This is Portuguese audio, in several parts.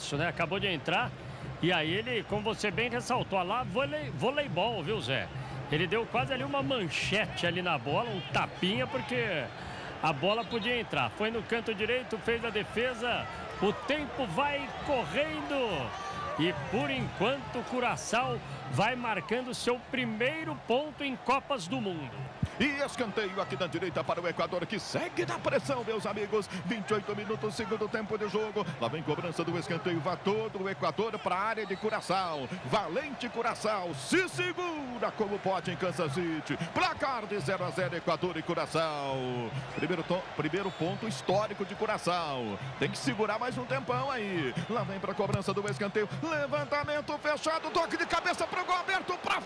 chutaço, né? Acabou de entrar. E aí ele, como você bem ressaltou, lá voleibol, viu, Zé? Ele deu quase ali uma manchete ali na bola, um tapinha, porque a bola podia entrar. Foi no canto direito, fez a defesa. O tempo vai correndo. E por enquanto o Curaçao vai marcando seu primeiro ponto em Copas do Mundo. E escanteio aqui da direita para o Equador, que segue na pressão, meus amigos. 28 minutos, segundo tempo de jogo. Lá vem cobrança do escanteio. Vai todo o Equador para a área de Curaçao. Valente Curaçao se segura como pode em Kansas City. Placar de 0-0, Equador e Curaçao. Primeiro ponto histórico de Curaçao. Tem que segurar mais um tempão aí. Lá vem para a cobrança do escanteio. Levantamento fechado, toque de cabeça para o gol aberto para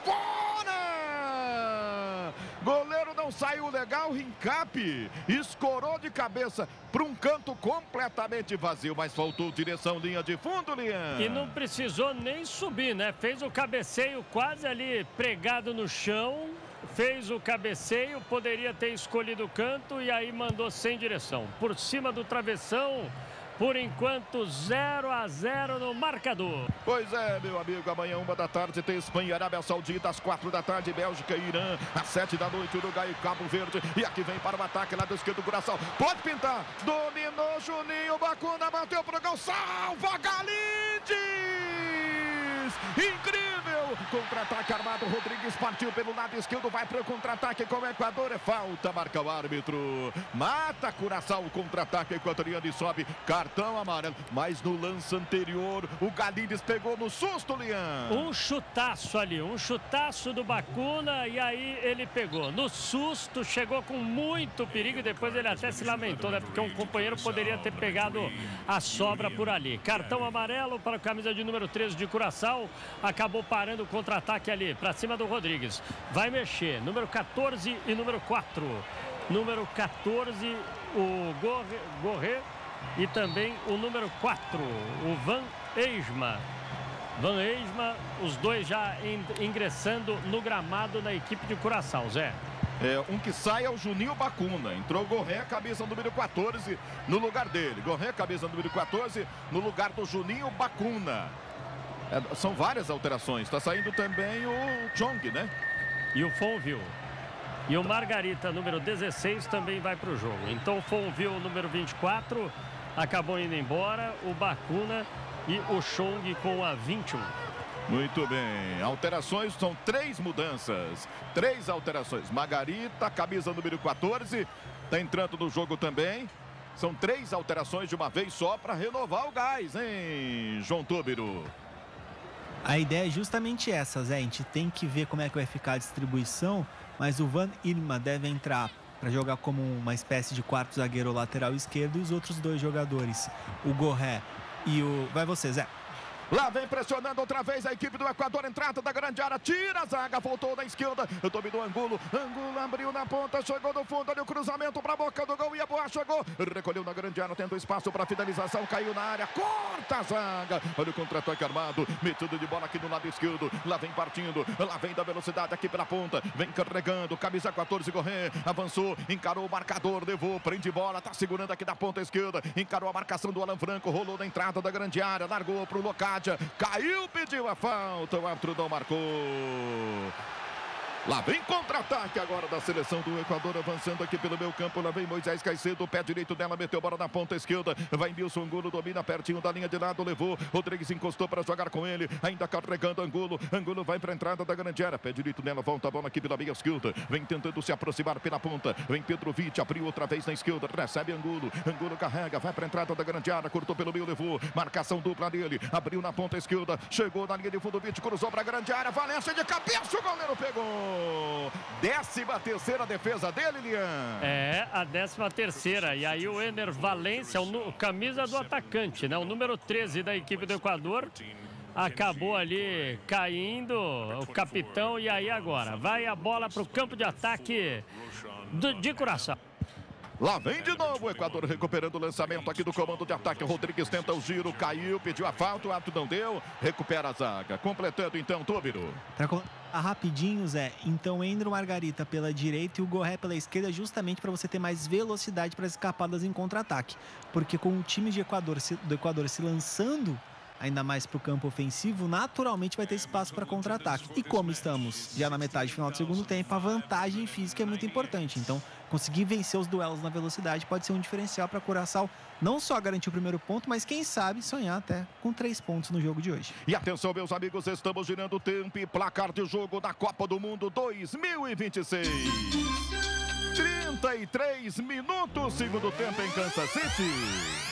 fora. Goleiro não saiu legal, Rincape escorou de cabeça para um canto completamente vazio, mas faltou direção, linha de fundo, Lian. E não precisou nem subir, né? Fez o cabeceio quase ali pregado no chão, fez o cabeceio, poderia ter escolhido o canto e aí mandou sem direção. Por cima do travessão. Por enquanto, 0-0 no marcador. Pois é, meu amigo, amanhã 1h tem Espanha e Arábia Saudita, às 4h, Bélgica e Irã, às 7h, Uruguai e Cabo Verde. E aqui vem para o ataque lá do esquerdo, Curaçao. Pode pintar, dominou Juninho, Bacuna, bateu pro gol, salva Galíndez! Incrível! Contra-ataque armado, Rodrigues partiu pelo lado esquerdo, vai para o contra-ataque com o Equador, é falta, marca o árbitro. Mata Curaçao, contra-ataque equatoriano e sobe, cartão amarelo. Mas no lance anterior, o Galíndez pegou no susto, Lian. Um chutaço ali, um chutaço do Bacuna e aí ele pegou. No susto, chegou com muito perigo e depois ele até se lamentou, né? Porque um companheiro poderia ter pegado a sobra por ali. Cartão amarelo para a camisa de número 13 de Curaçao. Acabou parando o contra-ataque ali, para cima do Rodrigues. Vai mexer, número 14 e número 4. Número 14, o Gorré e também o número 4, o Van Eijma. Van Eijma, os dois já ingressando no gramado na equipe de Curaçao, Zé. Um que sai é o Juninho Bacuna. Entrou Gorré, camisa número 14, no lugar dele. Gorré, camisa número 14, no lugar do Juninho Bacuna. São várias alterações. Está saindo também o Chong, né? E o Fonville. E o Margarita, número 16, também vai para o jogo. Então o Fonville, número 24, acabou indo embora. O Bacuna e o Chong com a 21. Muito bem. Alterações, são 3 mudanças. 3 alterações. Margarita, camisa número 14, está entrando no jogo também. São 3 alterações de uma vez só para renovar o gás, hein, João Túbiro? A ideia é justamente essa, Zé. A gente tem que ver como é que vai ficar a distribuição, mas o Van Irma deve entrar para jogar como uma espécie de quarto zagueiro lateral esquerdo e os outros 2 jogadores, o Gorré e o... Vai você, Zé. Lá vem pressionando outra vez a equipe do Equador, entrada da grande área, tira a zaga, voltou da esquerda, dominou Angulo, Angulo abriu na ponta, chegou no fundo, ali o cruzamento para a boca do gol, e a boa chegou, recolheu na grande área, tendo espaço para finalização, caiu na área, corta a zaga, olha o contra-ataque armado, metido de bola aqui no lado esquerdo, lá vem partindo, lá vem da velocidade aqui pela ponta, vem carregando, camisa 14, Gorré, avançou, encarou o marcador, levou, prende bola, tá segurando aqui da ponta esquerda, encarou a marcação do Alan Franco, rolou na entrada da grande área, largou pro local. Caiu, pediu a falta, o árbitro não marcou. Lá vem contra-ataque agora da seleção do Equador, avançando aqui pelo meio campo. Lá vem Moisés Caicedo, pé direito dela, meteu bola na ponta esquerda. Vai Nilson Angulo, domina pertinho da linha de lado, levou. Rodrigues encostou para jogar com ele, ainda carregando Angulo. Angulo vai para a entrada da grande área, pé direito nela, volta a bola aqui pela meia esquerda. Vem tentando se aproximar pela ponta. Vem Petrovic, abriu outra vez na esquerda, recebe Angulo. Angulo carrega, vai para a entrada da grande área, cortou pelo meio, levou. Marcação dupla dele, abriu na ponta esquerda, chegou na linha de fundo, cruzou para a grande área. Valência de cabeça, o goleiro pegou. 13ª defesa dele, Lian. É, a 13ª. E aí o Ener Valência, camisa do atacante, né? O número 13 da equipe do Equador, acabou ali caindo, o capitão. E aí agora, vai a bola para o campo de ataque de Curaçao. Lá vem de novo o Equador recuperando o lançamento aqui do comando de ataque. O Rodrigues tenta o giro, caiu, pediu a falta, o árbitro não deu, recupera a zaga. Completando então, Túbiro. Rapidinho, Zé. Então entra o Margarita pela direita e o Gorré pela esquerda, justamente para você ter mais velocidade para as escapadas em contra-ataque. Porque com o time do Equador se lançando, ainda mais para o campo ofensivo, naturalmente vai ter espaço para contra-ataque. E como estamos já na metade final do segundo tempo, a vantagem física é muito importante. Então, conseguir vencer os duelos na velocidade pode ser um diferencial para Curaçao não só garantir o primeiro ponto, mas quem sabe sonhar até com 3 pontos no jogo de hoje. E atenção, meus amigos, estamos girando o tempo e placar de jogo da Copa do Mundo 2026. 33 minutos, segundo tempo em Kansas City.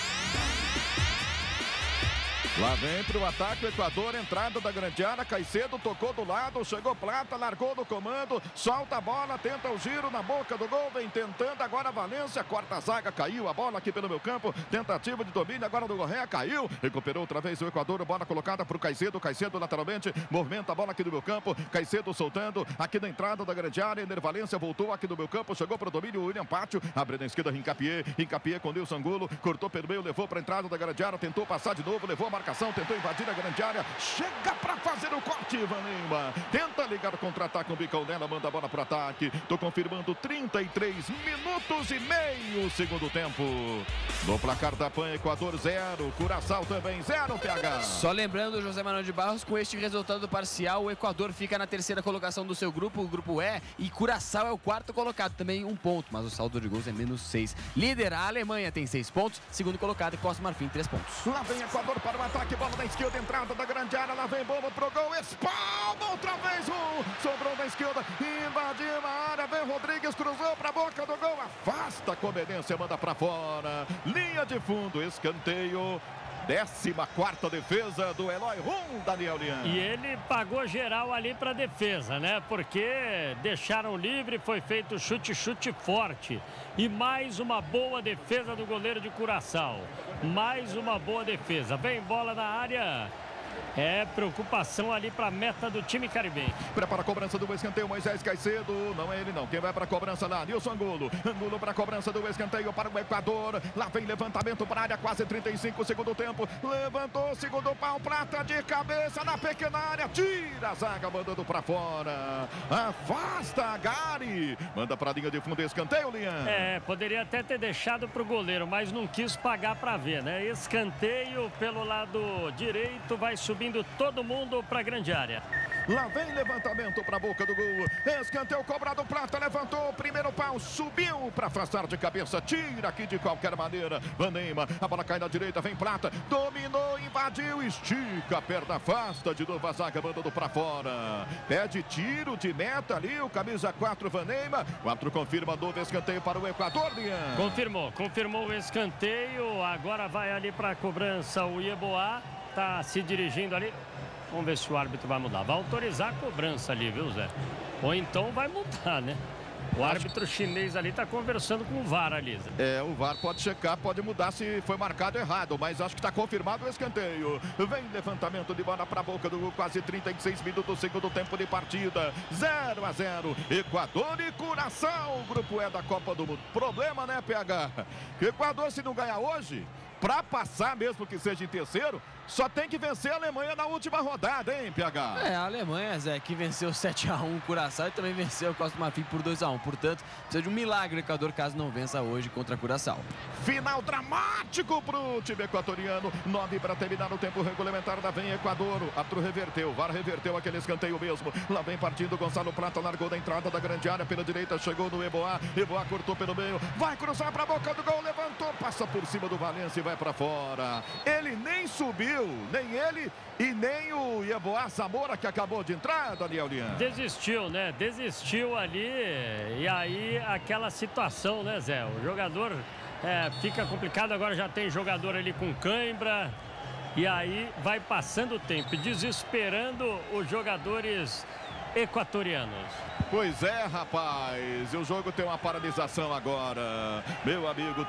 Lá vem para o ataque o Equador, entrada da grande área, Caicedo tocou do lado, chegou Plata, largou no comando, solta a bola, tenta o giro na boca do gol, vem tentando agora Valência, corta a zaga, caiu a bola aqui pelo meu campo, tentativa de domínio agora do Correa, caiu, recuperou outra vez o Equador, bola colocada para o Caicedo, Caicedo lateralmente, movimenta a bola aqui do meu campo, Caicedo soltando, aqui na entrada da grande área, Ener Valência voltou aqui do meu campo, chegou para o domínio, William Pátio, abre na esquerda, Hincapié com Nilson Angulo, cortou pelo meio, levou para a entrada da grande área, tentou passar de novo, levou a marcação, tentou invadir a grande área, chega para fazer o corte, Ivan Lima, tenta ligar o contra-ataque no bicão dela, manda a bola para o ataque, tô confirmando 33 minutos e meio, segundo tempo, no placar da PAN, Equador 0, Curaçao também 0, PH. Só lembrando, José Manuel de Barros, com este resultado parcial, o Equador fica na terceira colocação do seu grupo, o grupo E, e Curaçao é o quarto colocado, também 1 ponto, mas o saldo de gols é -6. Líder, a Alemanha tem 6 pontos, segundo colocado, Costa Marfim 3 pontos. Lá vem Equador para o ataque, bola na esquerda, entrada da grande área, lá vem bola pro gol, espalma outra vez, sobrou na esquerda, invadiu a área, vem Rodrigues, cruzou para a boca do gol, afasta a competência, manda para fora, linha de fundo, escanteio. 14ª defesa do Eloy Rum, Daniel Lian. E ele pagou geral ali para defesa, né? Porque deixaram livre, foi feito chute forte. E mais uma boa defesa do goleiro de Curaçao. Mais uma boa defesa. Vem bola na área. É preocupação ali para a meta do time caribenho. Prepara a cobrança do escanteio, Moisés Caicedo. Não é ele não, quem vai para a cobrança lá, Nilson Angulo. Angulo para a cobrança do escanteio para o Equador. Lá vem levantamento para a área, quase 35 segundo tempo. Levantou, segundo pau, Plata de cabeça na pequena área. Tira a zaga, mandando para fora. Afasta a Gari. Manda para a linha de fundo, escanteio, Lian. É, poderia até ter deixado para o goleiro, mas não quis pagar para ver, né? Escanteio pelo lado direito, vai subindo todo mundo para a grande área. Lá vem levantamento para a boca do gol. Escanteio cobrado, Plata levantou, primeiro pau, subiu para afastar de cabeça, tira aqui de qualquer maneira. Vandeima, a bola cai na direita, vem Plata, dominou, invadiu, estica a perna, afasta de novo a zaga, mandando para fora. Pede tiro de meta ali, o camisa 4, Vandeima. 4 confirma, novo escanteio para o Equador, Lian. Confirmou o escanteio, agora vai ali para a cobrança o Yeboah. Tá se dirigindo ali. Vamos ver se o árbitro vai mudar. Vai autorizar a cobrança ali, viu, Zé? Ou então vai mudar, né? O árbitro chinês ali tá conversando com o VAR ali, Zé. É, o VAR pode checar, pode mudar se foi marcado errado, mas acho que está confirmado o escanteio. Vem levantamento de bola para a boca do quase 36 minutos, segundo tempo de partida. 0-0. Equador e Curaçao, grupo E da Copa do Mundo. Problema, né, PH? Que o Equador, se não ganhar hoje, para passar, mesmo que seja em terceiro, só tem que vencer a Alemanha na última rodada, hein, PH? É, a Alemanha, Zé, que venceu 7-1 o Curaçao e também venceu o Costa Marfim por 2-1. Portanto, precisa de um milagre o Equador caso não vença hoje contra Curaçao. Final dramático pro time equatoriano. 9 para terminar o tempo regulamentar. Lá vem Equador. Atro reverteu, VAR reverteu aquele escanteio mesmo. Lá vem partindo Gonçalo Plata, largou da entrada da grande área pela direita, chegou no Yeboah. Yeboah cortou pelo meio, vai cruzar para a boca do gol, levantou, passa por cima do Valência e vai para fora. Ele nem subiu. Nem ele e nem o Yeboah Zamora, que acabou de entrar, Daniel Lian. Desistiu, né? Desistiu ali. E aí aquela situação, né, Zé? O jogador fica complicado. Agora já tem jogador ali com cãibra. E aí vai passando o tempo, desesperando os jogadores equatorianos. Pois é, rapaz, e o jogo tem uma paralisação agora. Meu amigo,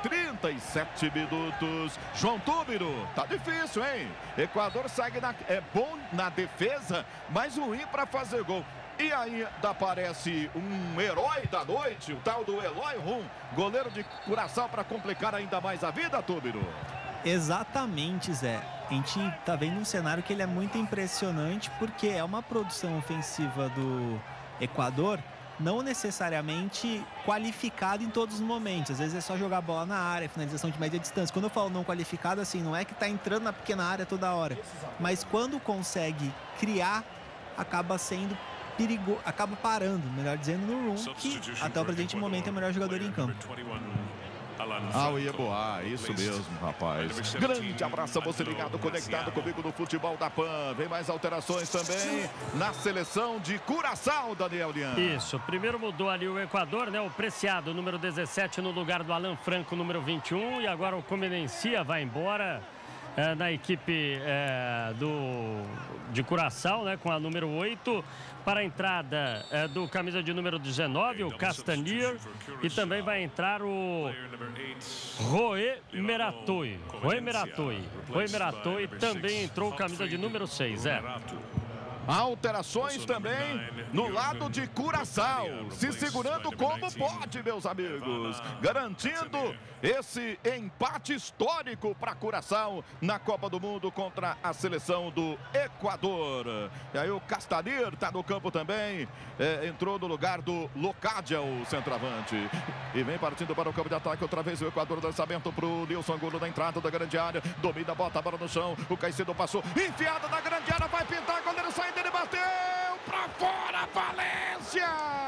37 minutos. João Túbiro, tá difícil, hein? Equador segue é bom na defesa, mas ruim para fazer gol. E ainda aparece um herói da noite, o tal do Eloy Rum, goleiro de Curaçao, para complicar ainda mais a vida, Túbiro. Exatamente, Zé. A gente tá vendo um cenário que ele é muito impressionante, porque é uma produção ofensiva do Equador não necessariamente qualificado em todos os momentos. Às vezes é só jogar a bola na área, finalização de média distância. Quando eu falo não qualificado, assim, não é que está entrando na pequena área toda hora, mas quando consegue criar, acaba sendo perigoso, acaba parando, melhor dizendo, no room, que até o presente momento é o melhor jogador em campo. O Yeboah, isso mesmo, rapaz. Grande abraço a você ligado, conectado comigo no Futebol da Pan. Vem mais alterações também na seleção de Curaçao, Daniel Lian. Isso, primeiro mudou ali o Equador, né? O Preciado, número 17, no lugar do Alan Franco, número 21. E agora o Comenencia vai embora na equipe de Curaçao, né? Com a número 8. Para a entrada do camisa de número 19, o Castanier. E também vai entrar o Roé Meratoi. Roé Meratoi também entrou camisa de número 6. Alterações também no lado de Curaçao, se segurando como pode, meus amigos, garantindo esse empate histórico para Curaçao na Copa do Mundo contra a seleção do Equador. E aí o Castanir está no campo também, entrou no lugar do Locadia, o centroavante, e vem partindo para o campo de ataque outra vez o Equador. Lançamento para o Nilson Angulo na entrada da grande área, domina, bota a bola no chão, o Caicedo passou, enfiada na grande área, vai pintar, goleiro saindo, ele bateu para fora, Valência!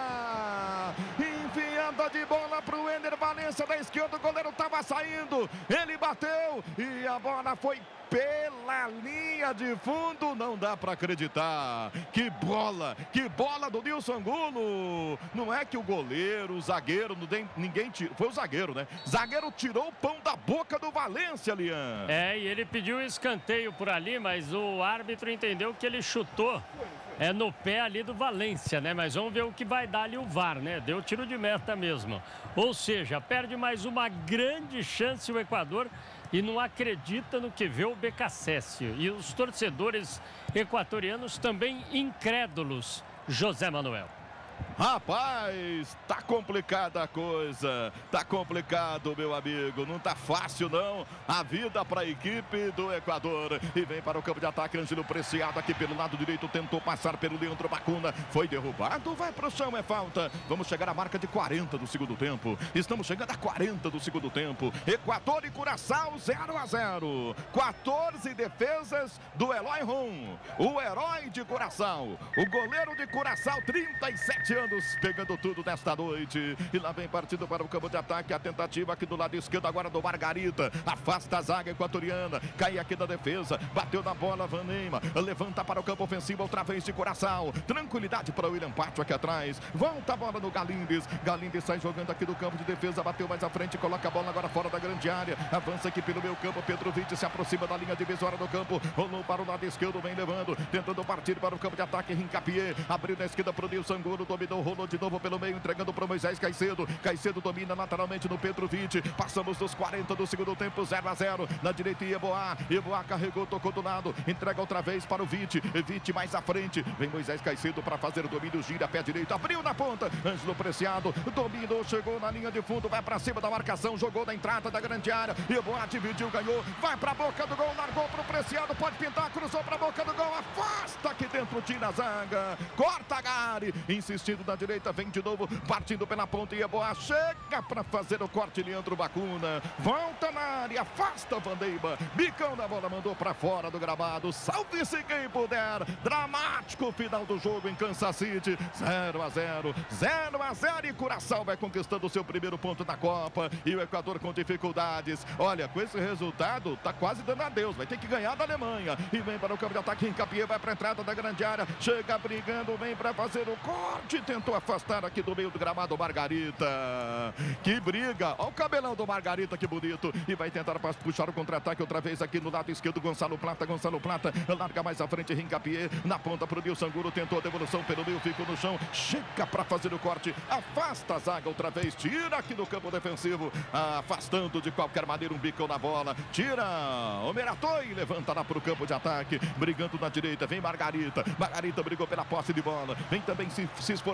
Enfiada de bola para o Ender Valência da esquerda, o goleiro estava saindo, ele bateu e a bola foi pela linha de fundo, não dá para acreditar. Que bola do Nilson Angulo. Não é que o goleiro, o zagueiro, ninguém tirou, foi o zagueiro, né? Zagueiro tirou o pão da boca do Valência, Lian. E ele pediu um escanteio por ali, mas o árbitro entendeu que ele chutou no pé ali do Valência, né? Mas vamos ver o que vai dar ali o VAR, né? Deu tiro de meta mesmo. Ou seja, perde mais uma grande chance o Equador e não acredita no que vê o Beccacécio. E os torcedores equatorianos também incrédulos, José Manuel. Rapaz, tá complicada a coisa, tá complicado, meu amigo, não tá fácil não a vida para a equipe do Equador. E vem para o campo de ataque Ângelo Preciado aqui pelo lado direito, tentou passar pelo Leandro Bacuna, foi derrubado, vai pro chão, é falta. Vamos chegar à marca de 40 do segundo tempo, estamos chegando a 40 do segundo tempo. Equador e Curaçao 0-0, 14 defesas do Eloy Rum, o herói de Curaçao, o goleiro de Curaçao, 37 anos, pegando tudo nesta noite. E lá vem partindo para o campo de ataque, a tentativa aqui do lado esquerdo agora do Margarita, afasta a zaga equatoriana, cai aqui da defesa, bateu na bola, Van Neymar, levanta para o campo ofensivo outra vez de Curaçao, tranquilidade para o William Pátio aqui atrás, volta a bola no Galindes sai jogando aqui do campo de defesa, bateu mais à frente, coloca a bola agora fora da grande área, avança aqui pelo meio campo, Petrovic se aproxima da linha divisória do campo, rolou para o lado esquerdo, vem levando, tentando partir para o campo de ataque, Rincapié, abriu na esquerda para o Nilson Angulo, dominou, rolou de novo pelo meio, entregando para o Moisés Caicedo. Caicedo domina lateralmente no Petrovic. Passamos dos 40 do segundo tempo, 0-0. Na direita, Yeboah. Yeboah carregou, tocou do lado. Entrega outra vez para o Vite. Vite mais à frente. Vem Moisés Caicedo para fazer o domínio. Gira, pé direito. Abriu na ponta. Ângelo Preciado. Dominou, chegou na linha de fundo. Vai para cima da marcação. Jogou na entrada da grande área. Yeboah dividiu, ganhou. Vai para a boca do gol. Largou para o Preciado. Pode pintar. Cruzou para a boca do gol. Afasta aqui dentro. Tira a zaga. Corta Gari. Insistindo na direita, vem de novo, partindo pela ponta, Yeboah chega para fazer o corte, Leandro Bacuna, volta na área, afasta Vandeiba, bicão da bola, mandou para fora do gramado, salve-se quem puder, dramático final do jogo em Kansas City, 0-0, e Curaçao vai conquistando o seu primeiro ponto na Copa, e o Equador com dificuldades, olha, com esse resultado, tá quase dando adeus, vai ter que ganhar da Alemanha, e vem para o campo de ataque, Rincapié vai para a entrada da grande área, chega brigando, vem para fazer o corte, tentou afastar aqui do meio do gramado Margarita. Que briga. Olha o cabelão do Margarita, que bonito. E vai tentar puxar o contra-ataque outra vez aqui no lado esquerdo. Gonçalo Plata. Larga mais à frente. Rincapié na ponta para o Nilson Angulo. Tentou a devolução pelo meio. Ficou no chão. Chega para fazer o corte. Afasta a zaga outra vez. Tira aqui do campo defensivo. Afastando de qualquer maneira um bicão na bola. Tira o Meratoi. Levanta lá para o campo de ataque. Brigando na direita. Vem Margarita. Margarita brigou pela posse de bola. Vem também se esforçando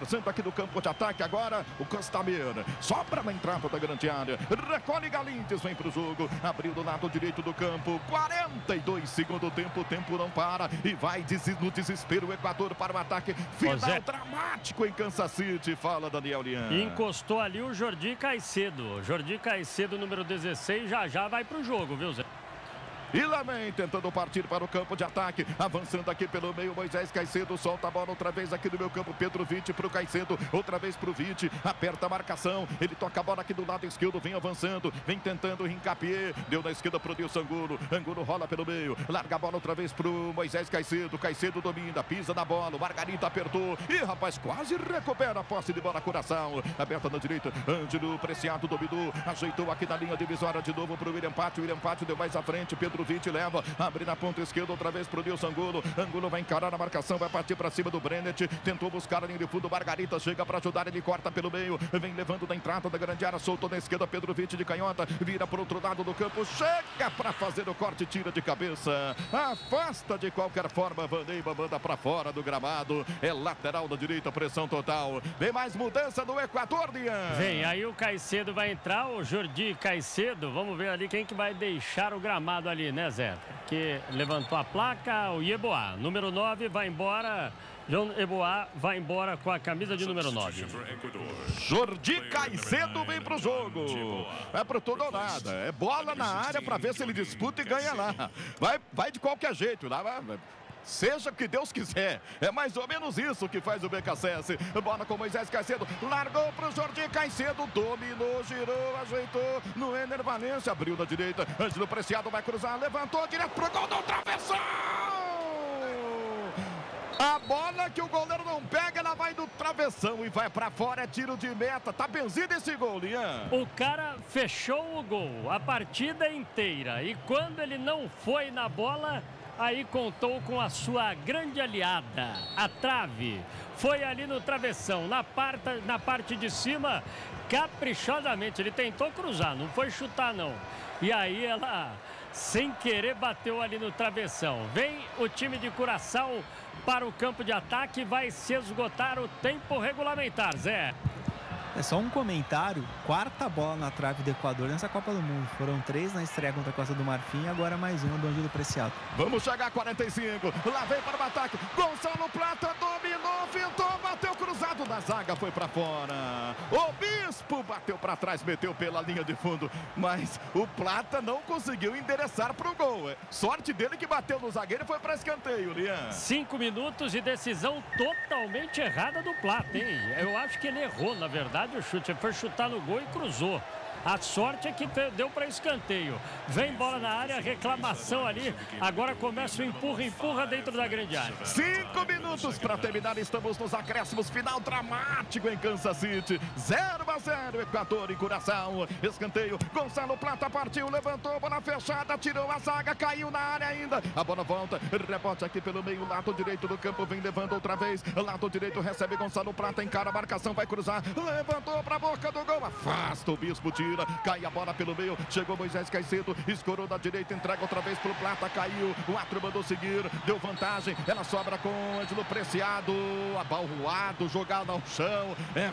avançando aqui do campo de ataque agora, o Castamir, sobra na entrada da grande área, recolhe Galindes, vem pro jogo, abriu do lado direito do campo, 42 segundo tempo, o tempo não para e vai no desespero o Equador para o ataque final dramático em Kansas City, fala Daniel Lian. Encostou ali o Jordi Caicedo, número 16, já vai pro jogo, viu, Zé? E lá vem, tentando partir para o campo de ataque, avançando aqui pelo meio, Moisés Caicedo, solta a bola outra vez aqui no meu campo, Pedro Vitti para o Caicedo, outra vez para o Vitti, aperta a marcação, ele toca a bola aqui do lado esquerdo, vem avançando, vem tentando o Hincapié, deu na esquerda para o Nilson Angulo rola pelo meio, larga a bola outra vez para o Moisés Caicedo, Caicedo domina, pisa na bola, o Margarita apertou, e rapaz, quase recupera a posse de bola, Curaçao, aberta na direita, Ângelo Preciado dominou, ajeitou aqui na linha divisória de novo para o William Pátio deu mais à frente, Pedro Vitti leva, abre na ponta esquerda outra vez pro Nilson Angulo vai encarar a marcação, vai partir para cima do Brennet, tentou buscar a linha de fundo, Margarita chega para ajudar, ele corta pelo meio, vem levando da entrada da grande área, soltou na esquerda, Pedro Vitti de canhota, vira para o outro lado do campo, chega para fazer o corte, tira de cabeça, afasta de qualquer forma, Vaneiba manda para fora do gramado, é lateral da direita, pressão total, vem mais mudança do Equador, Lian. Vem, aí o Caicedo vai entrar, o Jordi Caicedo, vamos ver ali quem que vai deixar o gramado ali, né, Zé? Que levantou a placa, o Yeboah, número 9, vai embora. João Yeboah vai embora com a camisa de número 9. Jordi Caicedo vem pro jogo. É pro tudo ou nada. É bola na área para ver se ele disputa e ganha lá. Vai de qualquer jeito lá, vai. Seja o que Deus quiser. É mais ou menos isso que faz o BKSS. Bola com Moisés Caicedo. Largou pro Jordi Caicedo. Dominou, girou, ajeitou. No Ener Valencia. Abriu da direita. Ângelo Preciado vai cruzar. Levantou direto pro gol do travessão. A bola que o goleiro não pega, ela vai do travessão e vai pra fora. É tiro de meta. Tá benzido esse gol, Lian. O cara fechou o gol a partida inteira. E quando ele não foi na bola, aí contou com a sua grande aliada, a trave. Foi ali no travessão, na parte de cima, caprichosamente. Ele tentou cruzar, não foi chutar não. E aí ela, sem querer, bateu ali no travessão. Vem o time de Curaçao para o campo de ataque, vai se esgotar o tempo regulamentar, Zé. É só um comentário, quarta bola na trave do Equador nessa Copa do Mundo. Foram 3 na estreia contra a Costa do Marfim e agora mais uma do Ângelo Preciado. Vamos chegar a 45, lá vem para o ataque, Gonçalo Plata dominou, fintou, bateu cruzado na zaga, foi para fora. O Bispo bateu para trás, meteu pela linha de fundo, mas o Plata não conseguiu endereçar para o gol. Sorte dele que bateu no zagueiro e foi para escanteio, Lian. 5 minutos de decisão totalmente errada do Plata, hein? Eu acho que ele errou, na verdade, o chute. Ele foi chutar no gol e cruzou. A sorte é que deu para escanteio. Vem bola na área, reclamação ali. Agora começa o empurra dentro da grande área. 5 minutos para terminar. Estamos nos acréscimos. Final dramático em Kansas City. 0-0. Equador e Curaçao. Escanteio. Gonçalo Plata partiu, levantou, bola fechada, tirou a zaga, caiu na área ainda. A bola volta. Rebote aqui pelo meio, lado direito do campo. Vem levando outra vez. Lado direito recebe Gonçalo Plata, encara a marcação, vai cruzar. Levantou para a boca do gol. Afasta o Bispo, tira. Cai a bola pelo meio, chegou Moisés Caicedo, escorou da direita, entrega outra vez pro Plata, caiu, o Atro mandou seguir, deu vantagem, ela sobra com o Ângelo Preciado, abalroado, jogado ao chão, é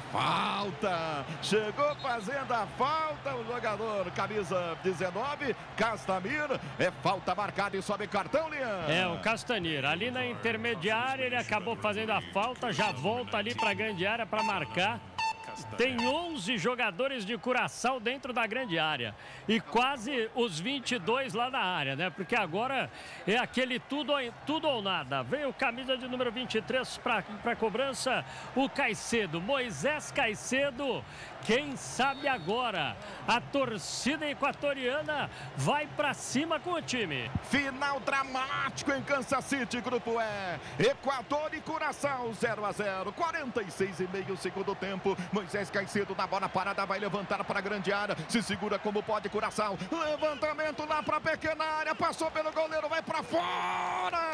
falta, chegou fazendo a falta o jogador, camisa 19, Castamir, é falta marcada e sobe cartão, Lian. É, o Castanheira, ali na intermediária ele acabou fazendo a falta, já volta ali pra grande área para marcar. Tem 11 jogadores de Curaçao dentro da grande área e quase os 22 lá na área, né? Porque agora é aquele tudo ou nada. Vem o camisa de número 23 para cobrança, o Caicedo, Moisés Caicedo. Quem sabe agora a torcida equatoriana vai para cima com o time. Final dramático em Kansas City, grupo E. Equador e Curaçao 0-0, 46,5 segundo tempo. Moisés Caicedo na bola parada, vai levantar para a grande área, se segura como pode Curaçao. Levantamento lá para a pequena área, passou pelo goleiro, vai para fora.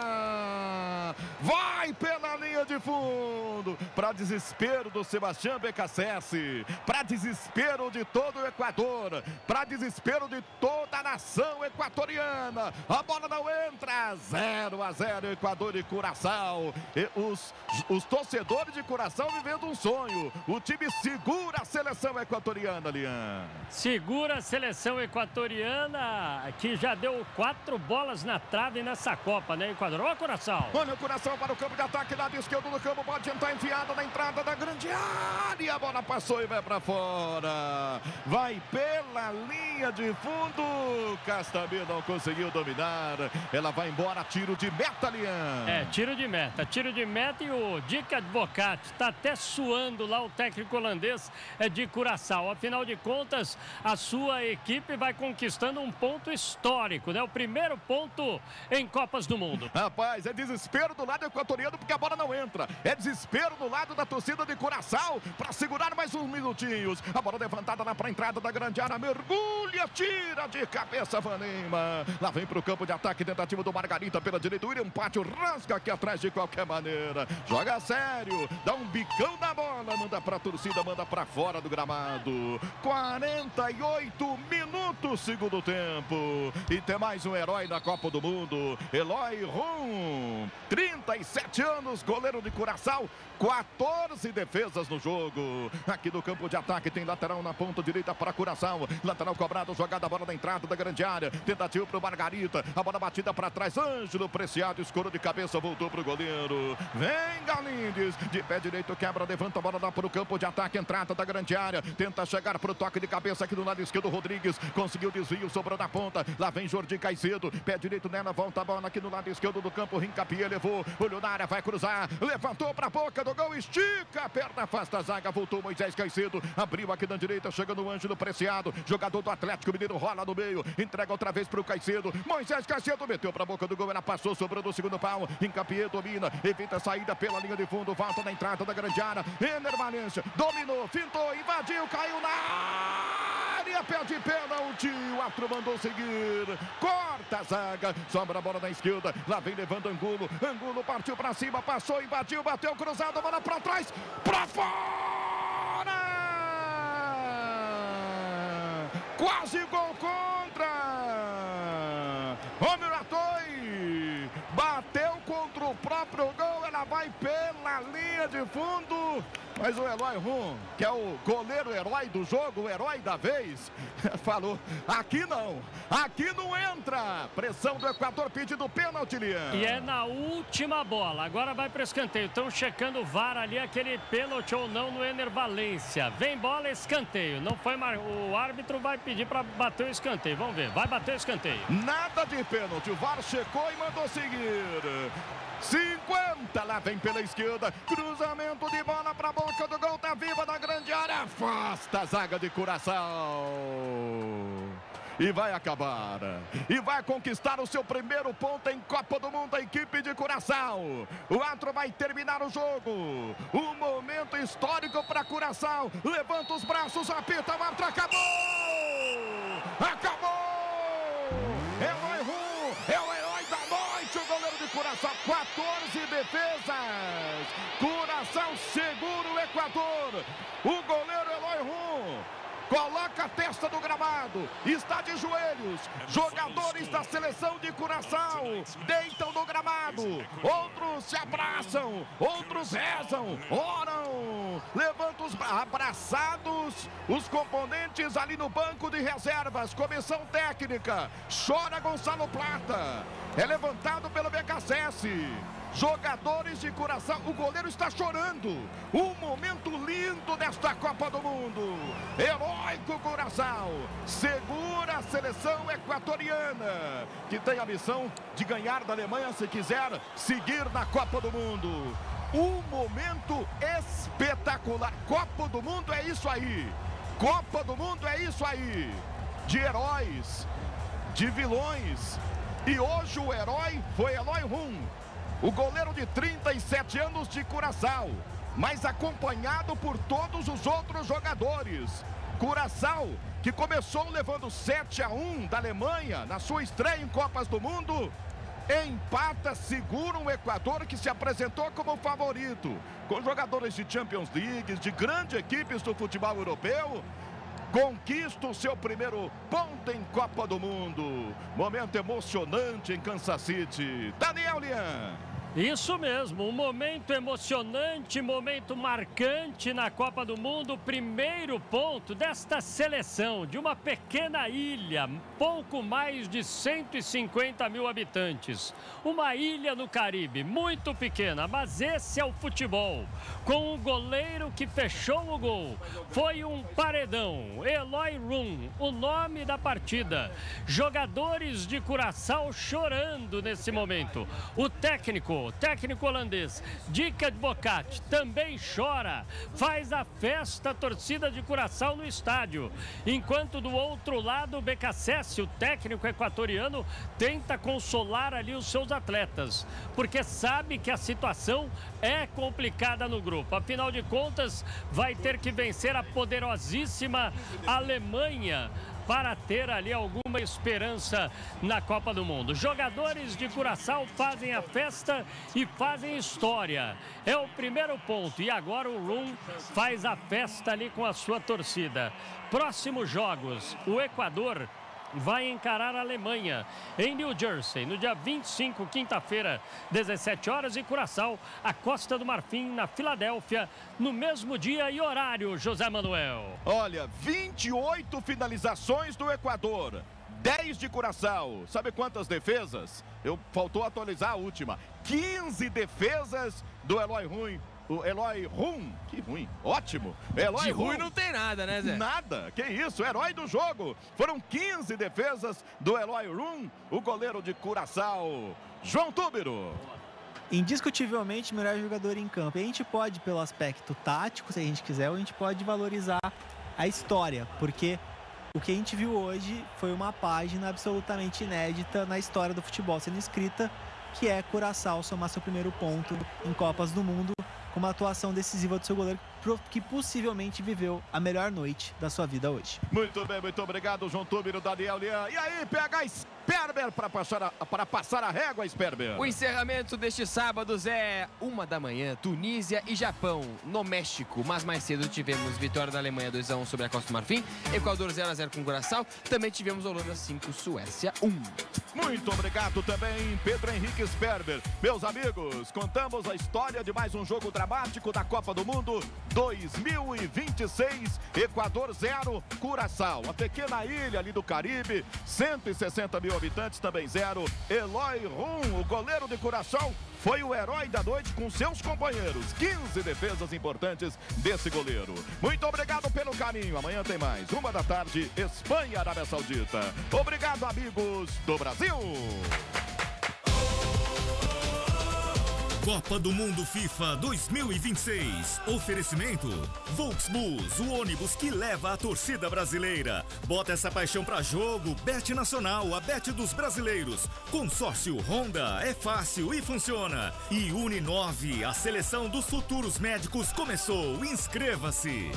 Vai pela linha de fundo, para desespero do Sebastião BKSS, para desespero de todo o Equador, para desespero de toda a nação equatoriana. A bola não entra, 0 0-0, Equador e Curaçao. E os torcedores de Curaçao vivendo um sonho. O time segura a seleção equatoriana, Lian. Segura a seleção equatoriana, que já deu 4 bolas na trave nessa Copa, né, Equador? Ó, Curaçao. Olha o Curaçao para o campo de ataque, lado esquerdo do campo, pode entrar enfiada na entrada da grande área. A bola passou e vai para fora. Vai pela linha de fundo. Castamir não conseguiu dominar. Ela vai embora, tiro de meta, Lian. Tiro de meta e o Dick Advocat está até suando lá, o técnico holandês de Curaçao. Afinal de contas, a sua equipe vai conquistando um ponto histórico, né? O primeiro ponto em Copas do Mundo. Rapaz, é desespero do lado equatoriano porque a bola não entra. É desespero do lado da torcida de Curaçao para segurar mais uns minutinhos. A bola levantada lá para a entrada da grande área. Mergulha, tira de cabeça Vanima. Lá vem para o campo de ataque, tentativa do Margarita pela direita. O William Pátio rasga aqui atrás de qualquer maneira. Joga sério, dá um bicão na bola, manda para a torcida, manda para fora do gramado. 48 minutos, segundo tempo. E tem mais um herói na Copa do Mundo, Eloy Rum, 37 anos, goleiro de Curaçao, 14 defesas no jogo. Aqui do campo de ataque tem lateral na ponta direita para Curaçao. Lateral cobrado, jogada a bola da entrada da grande área. Tentativa para o Margarita, a bola batida para trás. Ângelo Preciado, escorou de cabeça, voltou para o goleiro. Vem Galindes, de pé direito, quebra, levanta a bola lá para o campo de ataque. Entrada da grande área, tenta chegar para o toque de cabeça aqui do lado esquerdo. Rodrigues conseguiu desvio, sobrou na ponta. Lá vem Jordi Caicedo, pé direito nela, volta a bola aqui no lado esquerdo do campo. Rincapié levou, olhou na área, vai cruzar, levantou para a boca do gol, estica a perna, afasta a zaga, voltou Moisés Caicedo, abriu aqui na direita, chegando o Ângelo Preciado, jogador do Atlético Mineiro, rola no meio, entrega outra vez para o Caicedo. Moisés Caicedo meteu para a boca do gol, ela passou, sobrou no segundo pau. Rincapié domina, evita a saída pela linha de fundo, volta na entrada da grande área. Ener Valencia dominou, fintou, invadiu, caiu na área, pede pênalti. O árbitro mandou seguir, corta a zaga, sobra a bola na esquerda. Lá vem levando Angulo, Angulo partiu para cima, passou, invadiu, bateu cruzado, bola para trás, para fora. Quase gol contra. Romero Atoi bateu contra o próprio gol, ela vai pela linha de fundo. Mas o Eloy Rum, que é o goleiro herói do jogo, o herói da vez, falou, aqui não entra. Pressão do Equador pedindo pênalti, Lian. E é na última bola, agora vai para o escanteio. Estão checando o VAR ali, aquele pênalti ou não no Ener Valencia. Vem bola, escanteio. Não foi o árbitro vai pedir para bater o escanteio. Vamos ver, vai bater o escanteio. Nada de pênalti, o VAR checou e mandou seguir. 50, lá vem pela esquerda, cruzamento de bola para a boca do gol, tá viva na grande área, afasta a zaga de Curaçao. E vai acabar, e vai conquistar o seu primeiro ponto em Copa do Mundo, a equipe de Curaçao. O árbitro vai terminar o jogo, um momento histórico para Curaçao, levanta os braços, apita, o árbitro, acabou! Eloy Rum é o herói da noite, o goleiro de Curaçao, 14 defesas, Curaçao segura o Equador, o goleiro Eloy Rum coloca a testa no gramado, está de joelhos, jogadores da seleção de Curaçao deitam no gramado, outros se abraçam, outros rezam, oram, levantam os abraçados, os componentes ali no banco de reservas, comissão técnica, chora Gonçalo Plata, é levantado pelo BKSS. Jogadores de Curaçao, o goleiro está chorando. Um momento lindo desta Copa do Mundo. Heróico Curaçao segura a seleção equatoriana, que tem a missão de ganhar da Alemanha se quiser seguir na Copa do Mundo. Um momento espetacular. Copa do Mundo é isso aí. Copa do Mundo é isso aí. De heróis, de vilões. E hoje o herói foi Eloy Rum, o goleiro de 37 anos de Curaçao, mas acompanhado por todos os outros jogadores. Curaçao, que começou levando 7-1 da Alemanha na sua estreia em Copas do Mundo, empata, segura um Equador que se apresentou como favorito, com jogadores de Champions League, de grandes equipes do futebol europeu. conquista o seu primeiro ponto em Copa do Mundo. Momento emocionante em Kansas City. Daniel Lian. Isso mesmo, um momento emocionante, momento marcante na Copa do Mundo. Primeiro ponto desta seleção de uma pequena ilha, pouco mais de 150 mil habitantes. Uma ilha no Caribe, muito pequena, mas esse é o futebol. Com o goleiro que fechou o gol, foi um paredão, Eloy Room, o nome da partida. Jogadores de Curaçao chorando nesse momento. O técnico holandês, Dick Advocaat, também chora, faz a festa, a torcida de Curaçao no estádio. Enquanto do outro lado, o BKSS, o técnico equatoriano, tenta consolar ali os seus atletas, porque sabe que a situação é complicada no grupo. Afinal de contas, vai ter que vencer a poderosíssima Alemanha para ter ali alguma esperança na Copa do Mundo. Jogadores de Curaçao fazem a festa e fazem história. É o primeiro ponto. E agora o Room faz a festa ali com a sua torcida. Próximos jogos, o Equador vai encarar a Alemanha em New Jersey, no dia 25, quinta-feira, 17 horas, e Curaçao, a Costa do Marfim, na Filadélfia, no mesmo dia e horário, José Manuel. Olha, 28 finalizações do Equador, 10 de Curaçao. Sabe quantas defesas? Faltou atualizar a última. 15 defesas do Eloy Room. O Eloy Room, que ruim, ótimo. Eloy de ruim não tem nada, né, Zé? Nada, que isso, herói do jogo. Foram 15 defesas do Eloy Room, o goleiro de Curaçao, João Túbiro. Indiscutivelmente, melhor jogador em campo. E a gente pode, pelo aspecto tático, se a gente quiser, ou a gente pode valorizar a história, porque o que a gente viu hoje foi uma página absolutamente inédita na história do futebol sendo escrita, que é Curaçao somar seu primeiro ponto em Copas do Mundo, com uma atuação decisiva do seu goleiro, que possivelmente viveu a melhor noite da sua vida hoje. Muito bem, muito obrigado, João Túbiro, Daniel Lian. E aí, pega Sperber para passar a régua, Sperber. O encerramento deste sábado, Zé, 1 da manhã, Tunísia e Japão, no México. Mas mais cedo tivemos vitória da Alemanha 2-1 sobre a Costa do Marfim, Equador 0-0 com Curaçao, também tivemos Holanda 5, Suécia 1. Muito obrigado também, Pedro Henrique Sperber. Meus amigos, contamos a história de mais um jogo dramático da Copa do Mundo 2026, Equador 0, Curaçao, a pequena ilha ali do Caribe, 160 mil habitantes, também 0. Eloy Room, o goleiro de Curaçao, foi o herói da noite com seus companheiros. 15 defesas importantes desse goleiro. Muito obrigado pelo carinho. Amanhã tem mais. 1 da tarde, Espanha, Arábia Saudita. Obrigado, amigos do Brasil. Copa do Mundo FIFA 2026. Oferecimento Volksbus, o ônibus que leva a torcida brasileira. Bota essa paixão pra jogo. Bet Nacional, a bet dos brasileiros. Consórcio Honda, é fácil e funciona. E Uninove, a seleção dos futuros médicos começou. Inscreva-se.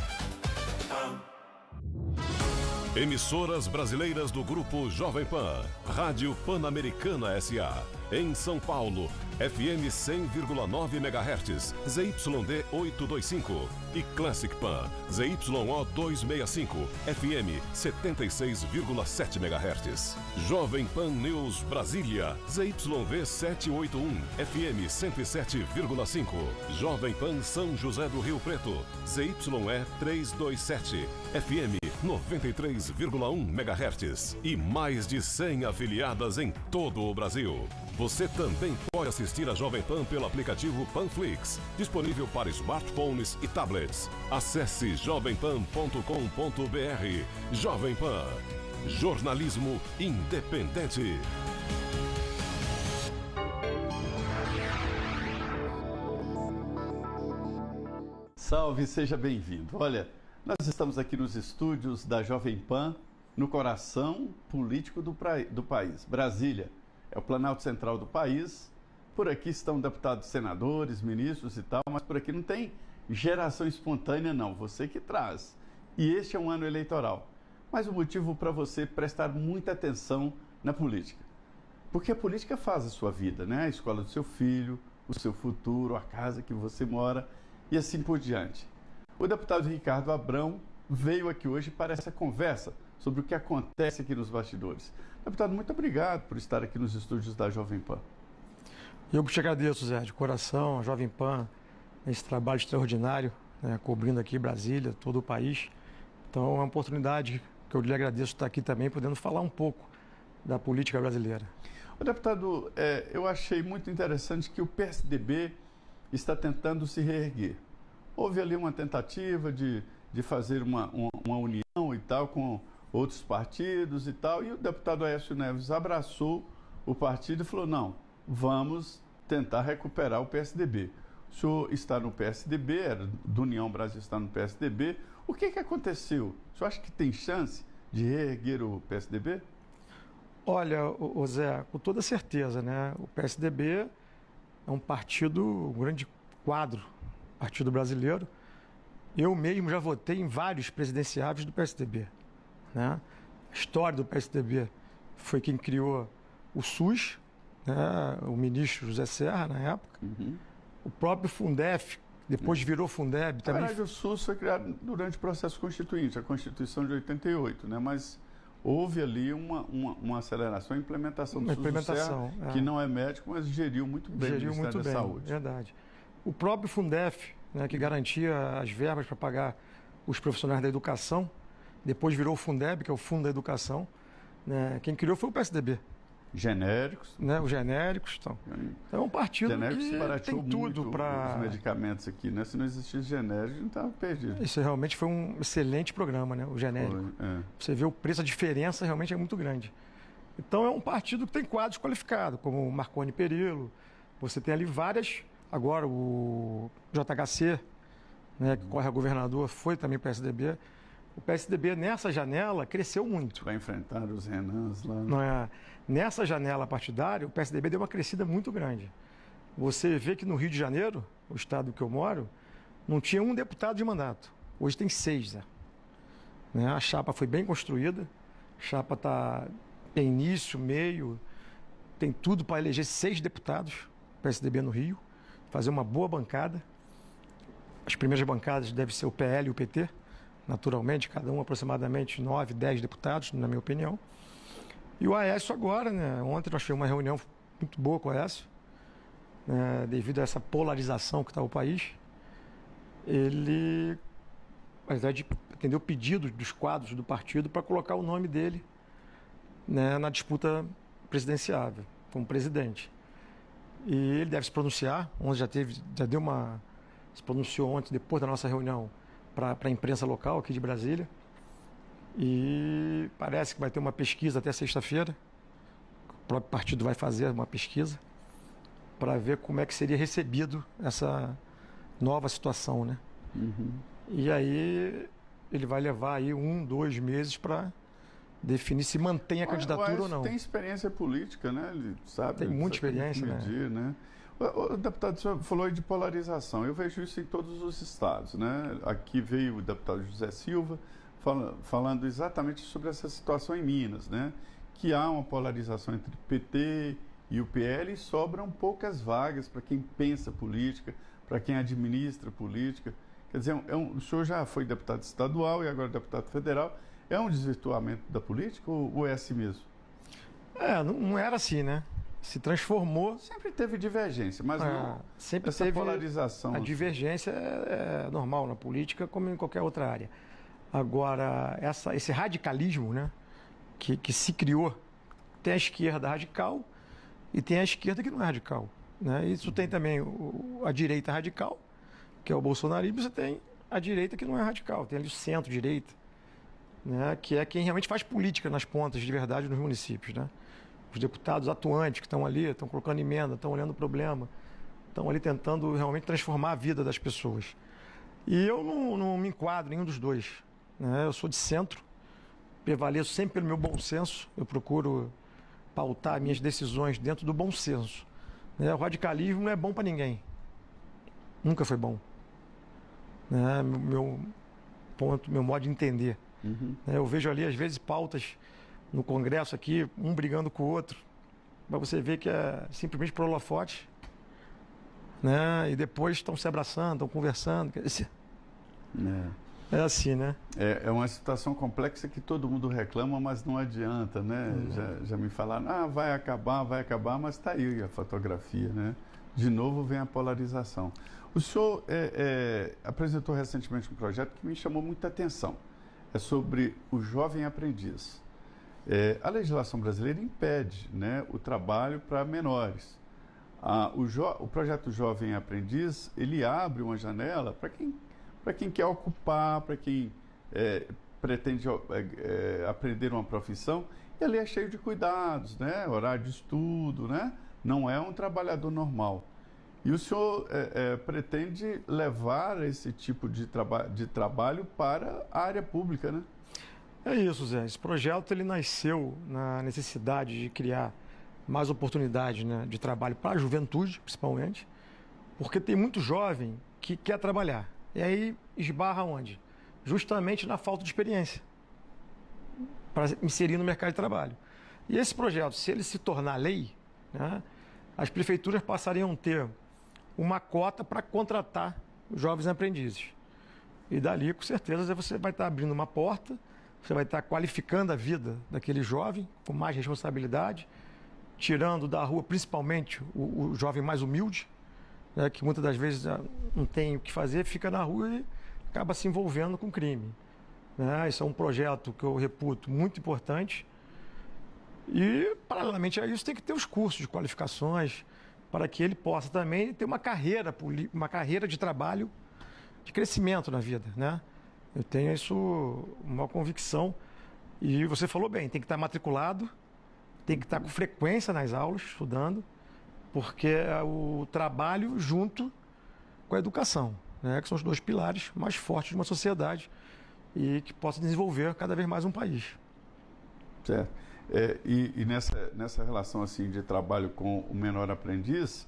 Emissoras brasileiras do Grupo Jovem Pan. Rádio Pan-Americana S.A. Em São Paulo, FM 100,9 MHz, ZYD 825. E Classic Pan, ZYO 265, FM 76,7 MHz. Jovem Pan News Brasília, ZYV 781, FM 107,5. Jovem Pan São José do Rio Preto, ZYE 327, FM 93,1 MHz. E mais de 100 afiliadas em todo o Brasil. Você também pode assistir a Jovem Pan pelo aplicativo Panflix, disponível para smartphones e tablets. Acesse jovempan.com.br. Jovem Pan, jornalismo independente. Salve, seja bem-vindo. Olha, nós estamos aqui nos estúdios da Jovem Pan, no coração político do país, Brasília. É o Planalto Central do país. Por aqui estão deputados, senadores, ministros e tal, mas por aqui não tem geração espontânea, não. Você que traz. E este é um ano eleitoral. Mas o motivo para você prestar muita atenção na política. Porque a política faz a sua vida, né? A escola do seu filho, o seu futuro, a casa que você mora e assim por diante. O deputado Ricardo Abrão veio aqui hoje para essa conversa sobre o que acontece aqui nos bastidores. Deputado, muito obrigado por estar aqui nos estúdios da Jovem Pan. Eu que te agradeço, Zé, de coração, a Jovem Pan, esse trabalho extraordinário, né, cobrindo aqui Brasília, todo o país. Então é uma oportunidade que eu lhe agradeço estar aqui também, podendo falar um pouco da política brasileira. Deputado, eu achei muito interessante que o PSDB está tentando se reerguer. Houve ali uma tentativa de fazer uma união e tal com outros partidos e tal, e o deputado Aécio Neves abraçou o partido e falou, não, vamos tentar recuperar o PSDB. O senhor está no PSDB, era do União Brasil, está no PSDB. O que aconteceu? O senhor acha que tem chance de reerguer o PSDB? Olha, Zé, com toda certeza, né? O PSDB é um partido, um grande quadro, partido brasileiro. Eu mesmo já votei em vários presidenciáveis do PSDB, né? A história do PSDB foi quem criou o SUS, né? O ministro José Serra, na época. Uhum. O próprio Fundef, depois virou Fundeb. Também... Na verdade, o SUS foi criado durante o processo constituinte, a Constituição de 88, né? Mas houve ali uma aceleração e implementação do SUS do Serra, que não é médico, mas geriu muito bem o Ministério da Saúde. Verdade. O próprio Fundef, né, que garantia as verbas para pagar os profissionais da educação, depois virou o Fundeb, que é o Fundo da Educação. Né? Quem criou foi o PSDB. Genéricos. Né? Os genéricos. Então é um partido que tem tudo para... os medicamentos aqui, né? Se não existisse genérico, a gente estava perdido. Isso realmente foi um excelente programa, né? O genérico. Você vê o preço, a diferença realmente é muito grande. Então é um partido que tem quadros qualificados, como o Marconi Perillo. Você tem ali várias... Agora o JHC, né, que corre a governador, foi também PSDB. O PSDB, nessa janela, cresceu muito. Vai enfrentar os Renans lá. Não é? Nessa janela partidária, o PSDB deu uma crescida muito grande. Você vê que no Rio de Janeiro, o estado que eu moro, não tinha um deputado de mandato. Hoje tem 6. Né? A chapa foi bem construída. A chapa tem início, meio, tem tudo para eleger 6 deputados, PSDB no Rio, fazer uma boa bancada. As primeiras bancadas devem ser o PL e o PT. Naturalmente, cada um aproximadamente 9, 10 deputados, na minha opinião. E o Aécio agora, né? Ontem nós tivemos uma reunião muito boa com o Aécio, né? Devido a essa polarização que está o país. Ele, na verdade, atendeu o pedido dos quadros do partido para colocar o nome dele, né, na disputa presidenciável, como presidente. E ele deve se pronunciar. Ontem se pronunciou ontem, depois da nossa reunião, para a imprensa local aqui de Brasília. E parece que vai ter uma pesquisa até sexta-feira. O próprio partido vai fazer uma pesquisa para ver como é que seria recebido essa nova situação, né? Uhum. E aí ele vai levar aí 1, 2 meses para definir se mantém a candidatura ou não. Tem experiência política, né? Ele sabe. Tem muita experiência, medir, né? O deputado, o senhor falou aí de polarização. Eu vejo isso em todos os estados, né? Aqui veio o deputado José Silva falando exatamente sobre essa situação em Minas, né? Que há uma polarização entre o PT e o PL e sobram poucas vagas para quem pensa política, para quem administra política. Quer dizer, o senhor já foi deputado estadual e agora deputado federal. É um desvirtuamento da política ou é assim mesmo? Não era assim, né? Se transformou. Sempre teve divergência, mas não. Sempre essa teve polarização. A divergência é normal na política, como em qualquer outra área. Agora, esse radicalismo, né, que se criou, tem a esquerda radical e tem a esquerda que não é radical. Né? Isso tem também a direita radical, que é o bolsonarismo, e você tem a direita que não é radical, tem ali o centro-direita, né, que é quem realmente faz política nas pontas de verdade nos municípios. Né? Os deputados atuantes que estão ali, estão colocando emenda, estão olhando o problema, estão ali tentando realmente transformar a vida das pessoas. E eu não me enquadro em nenhum dos dois. Né? Eu sou de centro, prevaleço sempre pelo meu bom senso, eu procuro pautar minhas decisões dentro do bom senso. Né? O radicalismo não é bom para ninguém. Nunca foi bom. Né? Meu modo de entender. Uhum. Eu vejo ali, às vezes, pautas no Congresso aqui, um brigando com o outro, para você ver que é simplesmente por holofote, né? E depois estão se abraçando, estão conversando. É assim, né? É uma situação complexa que todo mundo reclama, mas não adianta, né? Já me falaram, vai acabar, mas está aí a fotografia, né? De novo vem a polarização. O senhor apresentou recentemente um projeto que me chamou muita atenção. É sobre o jovem aprendiz. A legislação brasileira impede, né, o trabalho para menores. O projeto Jovem Aprendiz, ele abre uma janela para quem quer ocupar, para quem pretende aprender uma profissão. E ali é cheio de cuidados, né? Horário de estudo, né? Não é um trabalhador normal. E o senhor pretende levar esse tipo de trabalho para a área pública, né? É isso, Zé. Esse projeto ele nasceu na necessidade de criar mais oportunidades, né, de trabalho para a juventude, principalmente, porque tem muito jovem que quer trabalhar. E aí esbarra onde? Justamente na falta de experiência para inserir no mercado de trabalho. E esse projeto, se ele se tornar lei, né, as prefeituras passariam a ter uma cota para contratar os jovens aprendizes. E dali, com certeza, você vai estar abrindo uma porta, você vai estar qualificando a vida daquele jovem com mais responsabilidade, tirando da rua principalmente o jovem mais humilde, né, que muitas das vezes não tem o que fazer, fica na rua e acaba se envolvendo com crime. Né? Isso é um projeto que eu reputo muito importante. E, paralelamente a isso, tem que ter os cursos de qualificações para que ele possa também ter uma carreira de trabalho, de crescimento na vida, né? Eu tenho isso, uma convicção. E você falou bem, tem que estar matriculado, tem que estar com frequência nas aulas, estudando, porque é o trabalho junto com a educação, né? Que são os dois pilares mais fortes de uma sociedade e que possa desenvolver cada vez mais um país. Certo. E nessa relação assim de trabalho com o menor aprendiz,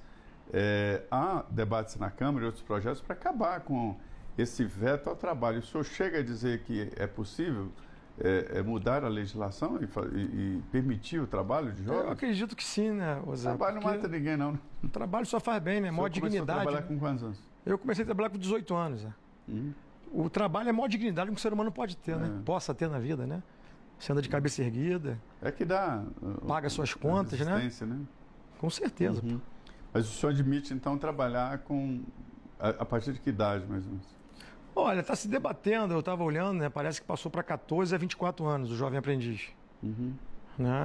há debates na Câmara e outros projetos para acabar com esse veto ao trabalho. O senhor chega a dizer que é possível mudar a legislação e permitir o trabalho de jovens? Eu acredito que sim, né, Zé? O trabalho não mata ninguém, não. O trabalho só faz bem, né? Maior dignidade. Você trabalhar com quantos anos? Eu comecei a trabalhar com 18 anos. O trabalho é a maior dignidade que um ser humano pode ter, né? Possa ter na vida, né? Você anda de cabeça erguida. É que dá. Paga suas contas, né? Com certeza. Mas o senhor admite, então, trabalhar a partir de que idade, mais ou menos? Olha, está se debatendo, eu estava olhando, né? Parece que passou para 14 a 24 anos o jovem aprendiz. Né?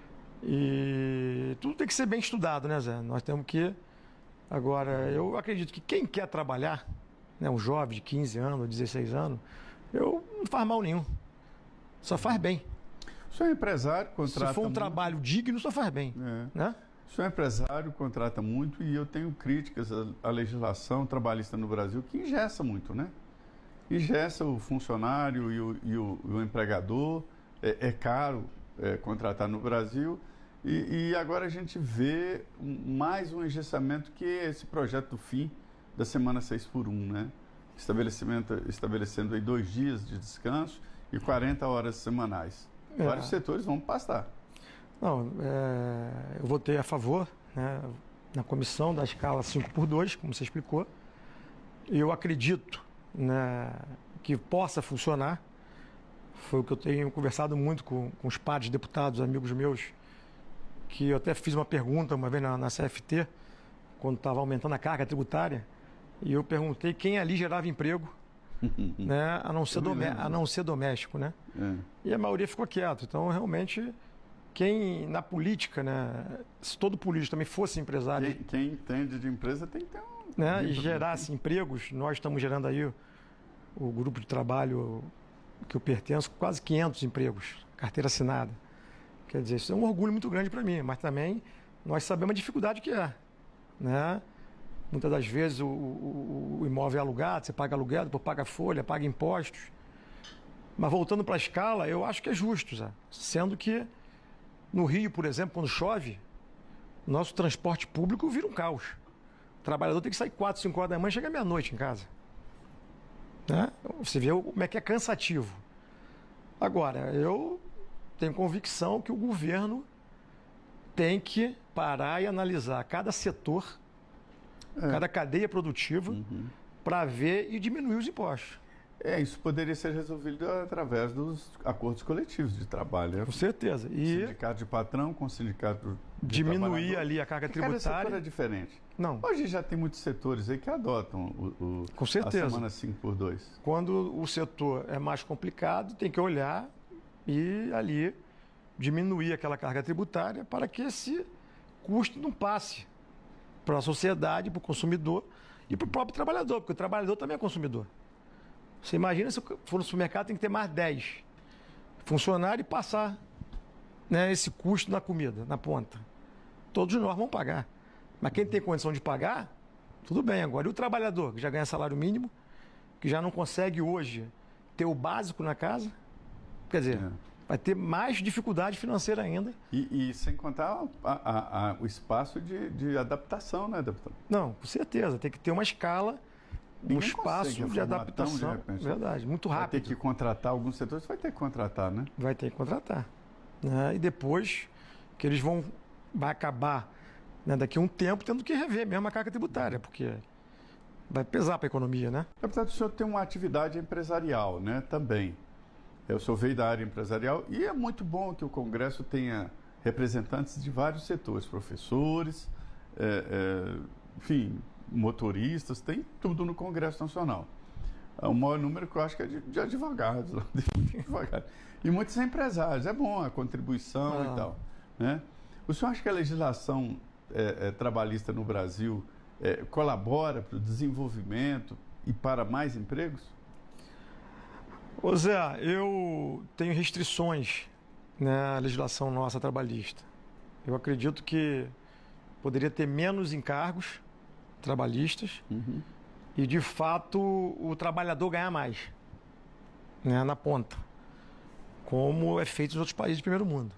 E tudo tem que ser bem estudado, né, Zé? Nós temos que... Agora, eu acredito que quem quer trabalhar, né, um jovem de 15 anos, 16 anos, não faz mal nenhum. Só faz bem. O senhor é empresário, contrata... Se for um trabalho digno, só faz bem. Né? O senhor é empresário, contrata muito e eu tenho críticas à legislação trabalhista no Brasil que engessa muito, né? Engessa o funcionário e o empregador. É caro contratar no Brasil. E agora a gente vê mais um engessamento que é esse projeto do fim da semana 6x1, né? Estabelecendo aí 2 dias de descanso e 40 horas semanais. Vários setores vão pastar. Não, eu votei a favor, né, na comissão da escala 5x2, como você explicou. Eu acredito, né, que possa funcionar. Foi o que eu tenho conversado muito com os pares deputados, amigos meus, que eu até fiz uma pergunta uma vez na CFT, quando estava aumentando a carga tributária, e eu perguntei quem ali gerava emprego, né, a não ser doméstico, né? E a maioria ficou quieto. Então, realmente, quem na política, né, se todo político também fosse empresário... Quem entende de empresa tem que ter né, e gerasse empregos, nós estamos gerando aí o grupo de trabalho que eu pertenço, quase 500 empregos, carteira assinada. Quer dizer, isso é um orgulho muito grande para mim, mas também nós sabemos a dificuldade que é, né? Muitas das vezes o imóvel é alugado, você paga aluguel, depois paga folha, paga impostos. Mas voltando para a escala, eu acho que é justo, Zé. Sendo que no Rio, por exemplo, quando chove, nosso transporte público vira um caos. O trabalhador tem que sair 4, 5 horas da manhã e chega meia-noite em casa. Né? Você vê como é que é cansativo. Agora, eu tenho convicção que o governo tem que parar e analisar cada setor, cada cadeia produtiva, para ver e diminuir os impostos. Isso poderia ser resolvido através dos acordos coletivos de trabalho. Né? Com certeza. E sindicato de patrão com sindicato de diminuir ali a carga tributária. Cada setor é diferente. Não. Hoje já tem muitos setores aí que adotam com certeza. a semana 5x2. Quando o setor é mais complicado, tem que olhar e ali diminuir aquela carga tributária para que esse custo não passe para a sociedade, para o consumidor e para o próprio trabalhador, porque o trabalhador também é consumidor. Você imagina se for no supermercado, tem que ter mais 10 funcionários e passar, né, esse custo na comida, na ponta. Todos nós vamos pagar. Mas quem tem condição de pagar, tudo bem. Agora, e o trabalhador, que já ganha salário mínimo, que já não consegue hoje ter o básico na casa, quer dizer, vai ter mais dificuldade financeira ainda. E sem contar o espaço de adaptação, né, deputado? Não, com certeza. Tem que ter uma escala, um espaço de adaptação. Verdade, muito rápido. Vai ter que contratar alguns setores, vai ter que contratar, né? Vai ter que contratar. Né? E depois que eles vai acabar, né, daqui a um tempo, tendo que rever mesmo a carga tributária, porque vai pesar para a economia, né? Deputado, o senhor tem uma atividade empresarial, né, também. O senhor veio da área empresarial e é muito bom que o Congresso tenha representantes de vários setores, professores, enfim, motoristas, tem tudo no Congresso Nacional. O maior número que eu acho que é de advogados, e muitos empresários. É bom a contribuição e tal, né? O senhor acha que a legislação trabalhista no Brasil colabora para o desenvolvimento e para mais empregos? Ô Zé, eu tenho restrições na legislação nossa trabalhista. Eu acredito que poderia ter menos encargos trabalhistas e, de fato, o trabalhador ganhar mais, né, na ponta, como é feito nos outros países de primeiro mundo.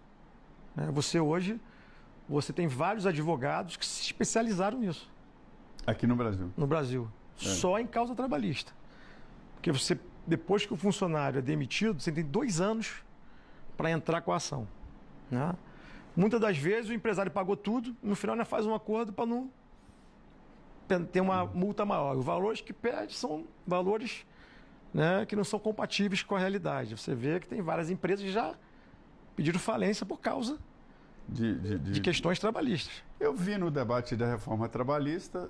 Você tem vários advogados que se especializaram nisso. Aqui no Brasil? No Brasil. Só em causa trabalhista. Porque depois que o funcionário é demitido, você tem 2 anos para entrar com a ação. Né? Muitas das vezes o empresário pagou tudo, no final ainda faz um acordo para não ter uma multa maior. Os valores que pede são valores, né, que não são compatíveis com a realidade. Você vê que tem várias empresas que já pediram falência por causa de questões trabalhistas. Eu vi no debate da reforma trabalhista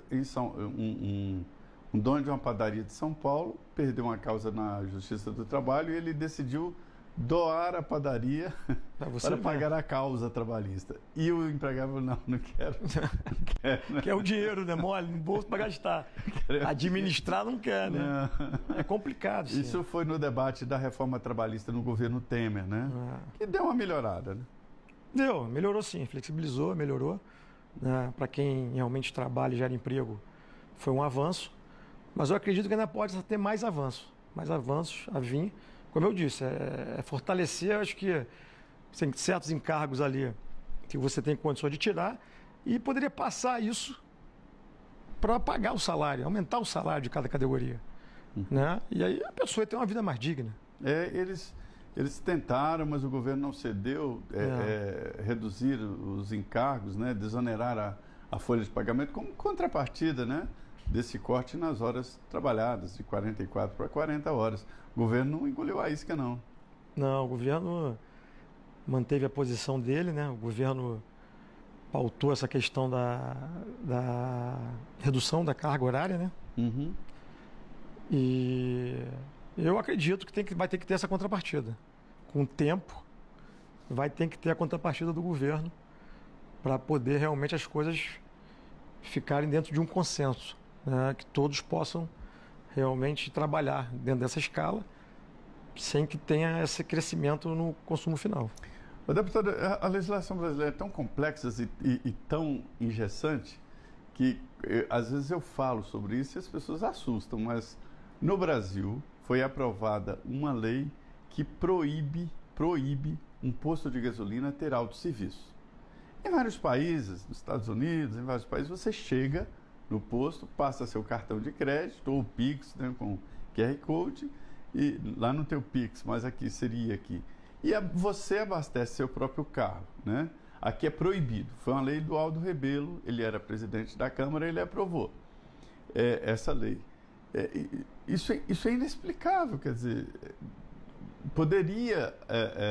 um dono de uma padaria de São Paulo perdeu uma causa na Justiça do Trabalho e ele decidiu doar a padaria para pagar a causa trabalhista. E o empregado falou, não quero. Não quero, né? Quer o dinheiro, né? Mole no bolso para gastar. Administrar não quer, né? Não. É complicado. Sim. Isso foi no debate da reforma trabalhista no governo Temer, né? Que deu uma melhorada, né? Melhorou sim, flexibilizou, melhorou. Para quem realmente trabalha e gera emprego, foi um avanço. Mas eu acredito que ainda pode ter mais avanços a vir. Como eu disse, fortalecer, acho que certos encargos ali que você tem condições de tirar e poderia passar isso para pagar o salário, aumentar o salário de cada categoria. Né? E aí a pessoa tem uma vida mais digna. Eles tentaram, mas o governo não cedeu, reduzir os encargos, né? Desonerar a folha de pagamento como contrapartida, né? Desse corte nas horas trabalhadas, de 44 para 40 horas. O governo não engoliu a isca, não. Não, o governo manteve a posição dele, né? O governo pautou essa questão da redução da carga horária, né? E eu acredito que vai ter que ter essa contrapartida. Com o tempo, vai ter que ter a contrapartida do governo para poder realmente as coisas ficarem dentro de um consenso. Né, que todos possam realmente trabalhar dentro dessa escala sem que tenha esse crescimento no consumo final. Deputado, a legislação brasileira é tão complexa e tão engessante que às vezes eu falo sobre isso e as pessoas assustam, mas no Brasil foi aprovada uma lei que proíbe um posto de gasolina ter autosserviço. Em vários países, nos Estados Unidos, em vários países, você chega no posto, passa seu cartão de crédito ou Pix, né, com QR Code, e lá no teu Pix, mas aqui seria aqui. E você abastece seu próprio carro, né? Aqui é proibido. Foi uma lei do Aldo Rebelo, ele era presidente da Câmara, ele aprovou essa lei. Isso é inexplicável, quer dizer, poderia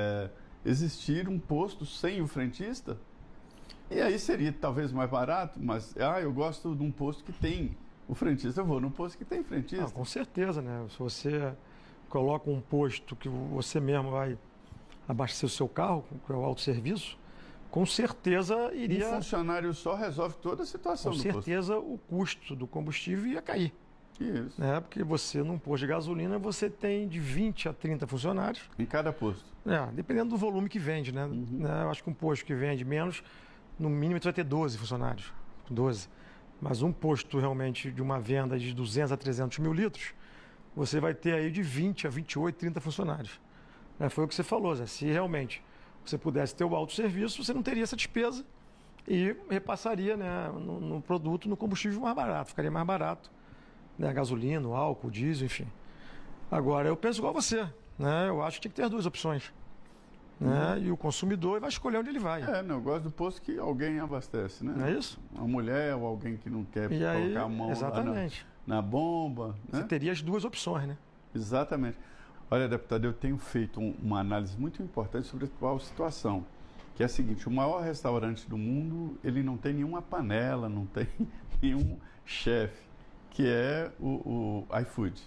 existir um posto sem o frentista, e aí seria talvez mais barato, mas eu gosto de um posto que tem o frentista, eu vou num posto que tem frentista. Com certeza, né? Se você coloca um posto que você mesmo vai abastecer o seu carro, que é o autosserviço, com certeza iria... Um funcionário só resolve toda a situação do posto. Com certeza o custo do combustível ia cair. Isso. Né? Porque você, num posto de gasolina, você tem de 20 a 30 funcionários. Em cada posto. Dependendo do volume que vende, né? Eu acho que um posto que vende menos, no mínimo você vai ter 12 funcionários. 12. Mas um posto realmente de uma venda de 200 a 300 mil litros, você vai ter aí de 20 a 28, 30 funcionários. Foi o que você falou, Zé. Se realmente você pudesse ter o autosserviço, você não teria essa despesa e repassaria, né, no produto, no combustível mais barato. Ficaria mais barato, né, a gasolina, o álcool, o diesel, enfim. Agora, eu penso igual você, né? Eu acho que tinha que ter as duas opções. Né? E o consumidor vai escolher onde ele vai. Eu gosto do posto que alguém abastece, né? Não é isso? Uma mulher ou alguém que não quer colocar aí, a mão na bomba. Você teria as duas opções, né? Exatamente. Olha, deputado, eu tenho feito uma análise muito importante sobre a atual situação, que é a seguinte: o maior restaurante do mundo, ele não tem nenhuma panela, não tem nenhum chefe, que é o iFood.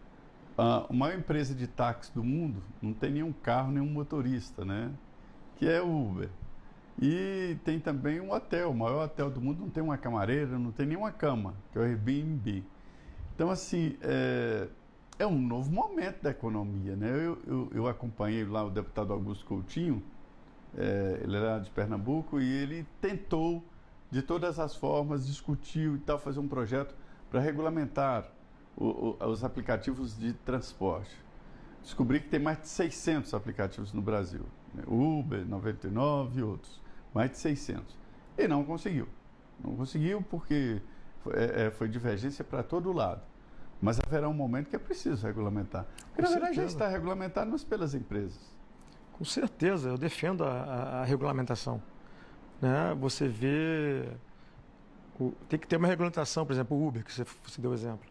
A maior empresa de táxi do mundo não tem nenhum carro, nenhum motorista, né? Que é o Uber. E tem também um hotel, o maior hotel do mundo não tem uma camareira, não tem nenhuma cama, que é o Airbnb. Então, assim, é um novo momento da economia, né? Eu acompanhei lá o deputado Augusto Coutinho, ele era de Pernambuco, e ele tentou, de todas as formas, discutiu e tal, fazer um projeto para regulamentar os aplicativos de transporte. Descobri que tem mais de 600 aplicativos no Brasil, né? Uber, 99 e outros, mais de 600. E não conseguiu. Não conseguiu porque foi divergência para todo lado. Mas haverá um momento que é preciso regulamentar. Porque, na verdade, já está regulamentado, mas pelas empresas. Com certeza, eu defendo a regulamentação. Né? Você vê... Tem que ter uma regulamentação, por exemplo, o Uber, que você deu exemplo.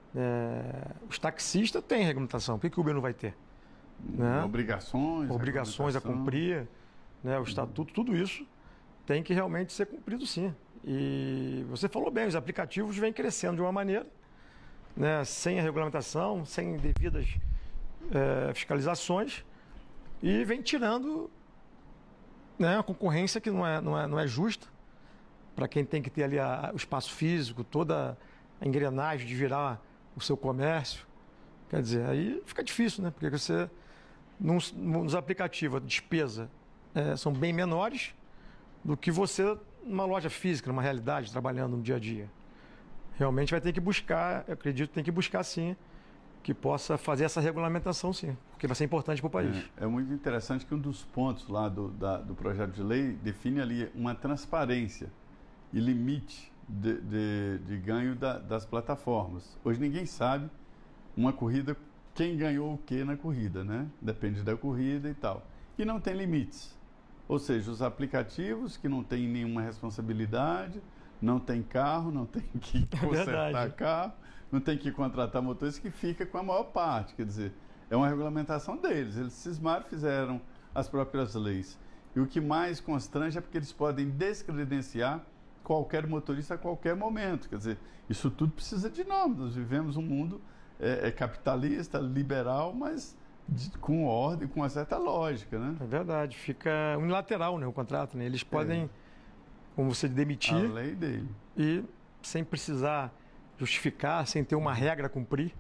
Os taxistas têm regulamentação, por que o Uber não vai ter? Né? Obrigações a cumprir, né? O estatuto, tudo isso tem que realmente ser cumprido, sim. E você falou bem, os aplicativos vêm crescendo de uma maneira, né? Sem a regulamentação, sem devidas fiscalizações, e vem tirando, né, a concorrência que não é justa para quem tem que ter ali o espaço físico, toda a engrenagem de virar o seu comércio. Quer dizer, aí fica difícil, né? Porque você, nos aplicativos, a despesa são bem menores do que você numa loja física, numa realidade, trabalhando no dia a dia. Realmente vai ter que buscar, eu acredito, tem que buscar sim, que possa fazer essa regulamentação sim, porque vai ser importante para o país. É muito interessante que um dos pontos lá do projeto de lei define ali uma transparência e limite de ganho das plataformas. Hoje ninguém sabe uma corrida, quem ganhou o que na corrida, né? Depende da corrida e tal. E não tem limites. Ou seja, os aplicativos que não têm nenhuma responsabilidade, não tem carro, não tem que consertar carro, não tem que contratar motorista, que fica com a maior parte. Quer dizer, é uma regulamentação deles. Eles cismaram, fizeram as próprias leis. E o que mais constrange é porque eles podem descredenciar qualquer motorista a qualquer momento. Quer dizer, isso tudo precisa de normas. Nós vivemos um mundo capitalista, liberal, mas com ordem, com uma certa lógica, né? É verdade. Fica unilateral, né, o contrato, né? Eles podem, como você demitir, a lei dele, e sem precisar justificar, sem ter uma regra a cumprir.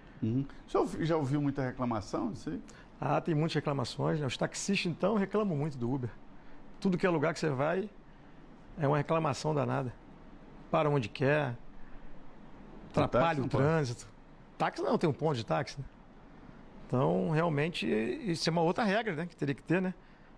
Já ouviu muita reclamação disso aí? Tem muitas reclamações, né? Os taxistas, então, reclamam muito do Uber. Tudo que é lugar que você vai é uma reclamação danada. Para onde quer, atrapalha o trânsito. Táxi não, tem um ponto de táxi, né? Então, realmente, isso é uma outra regra, né, que teria que ter, né?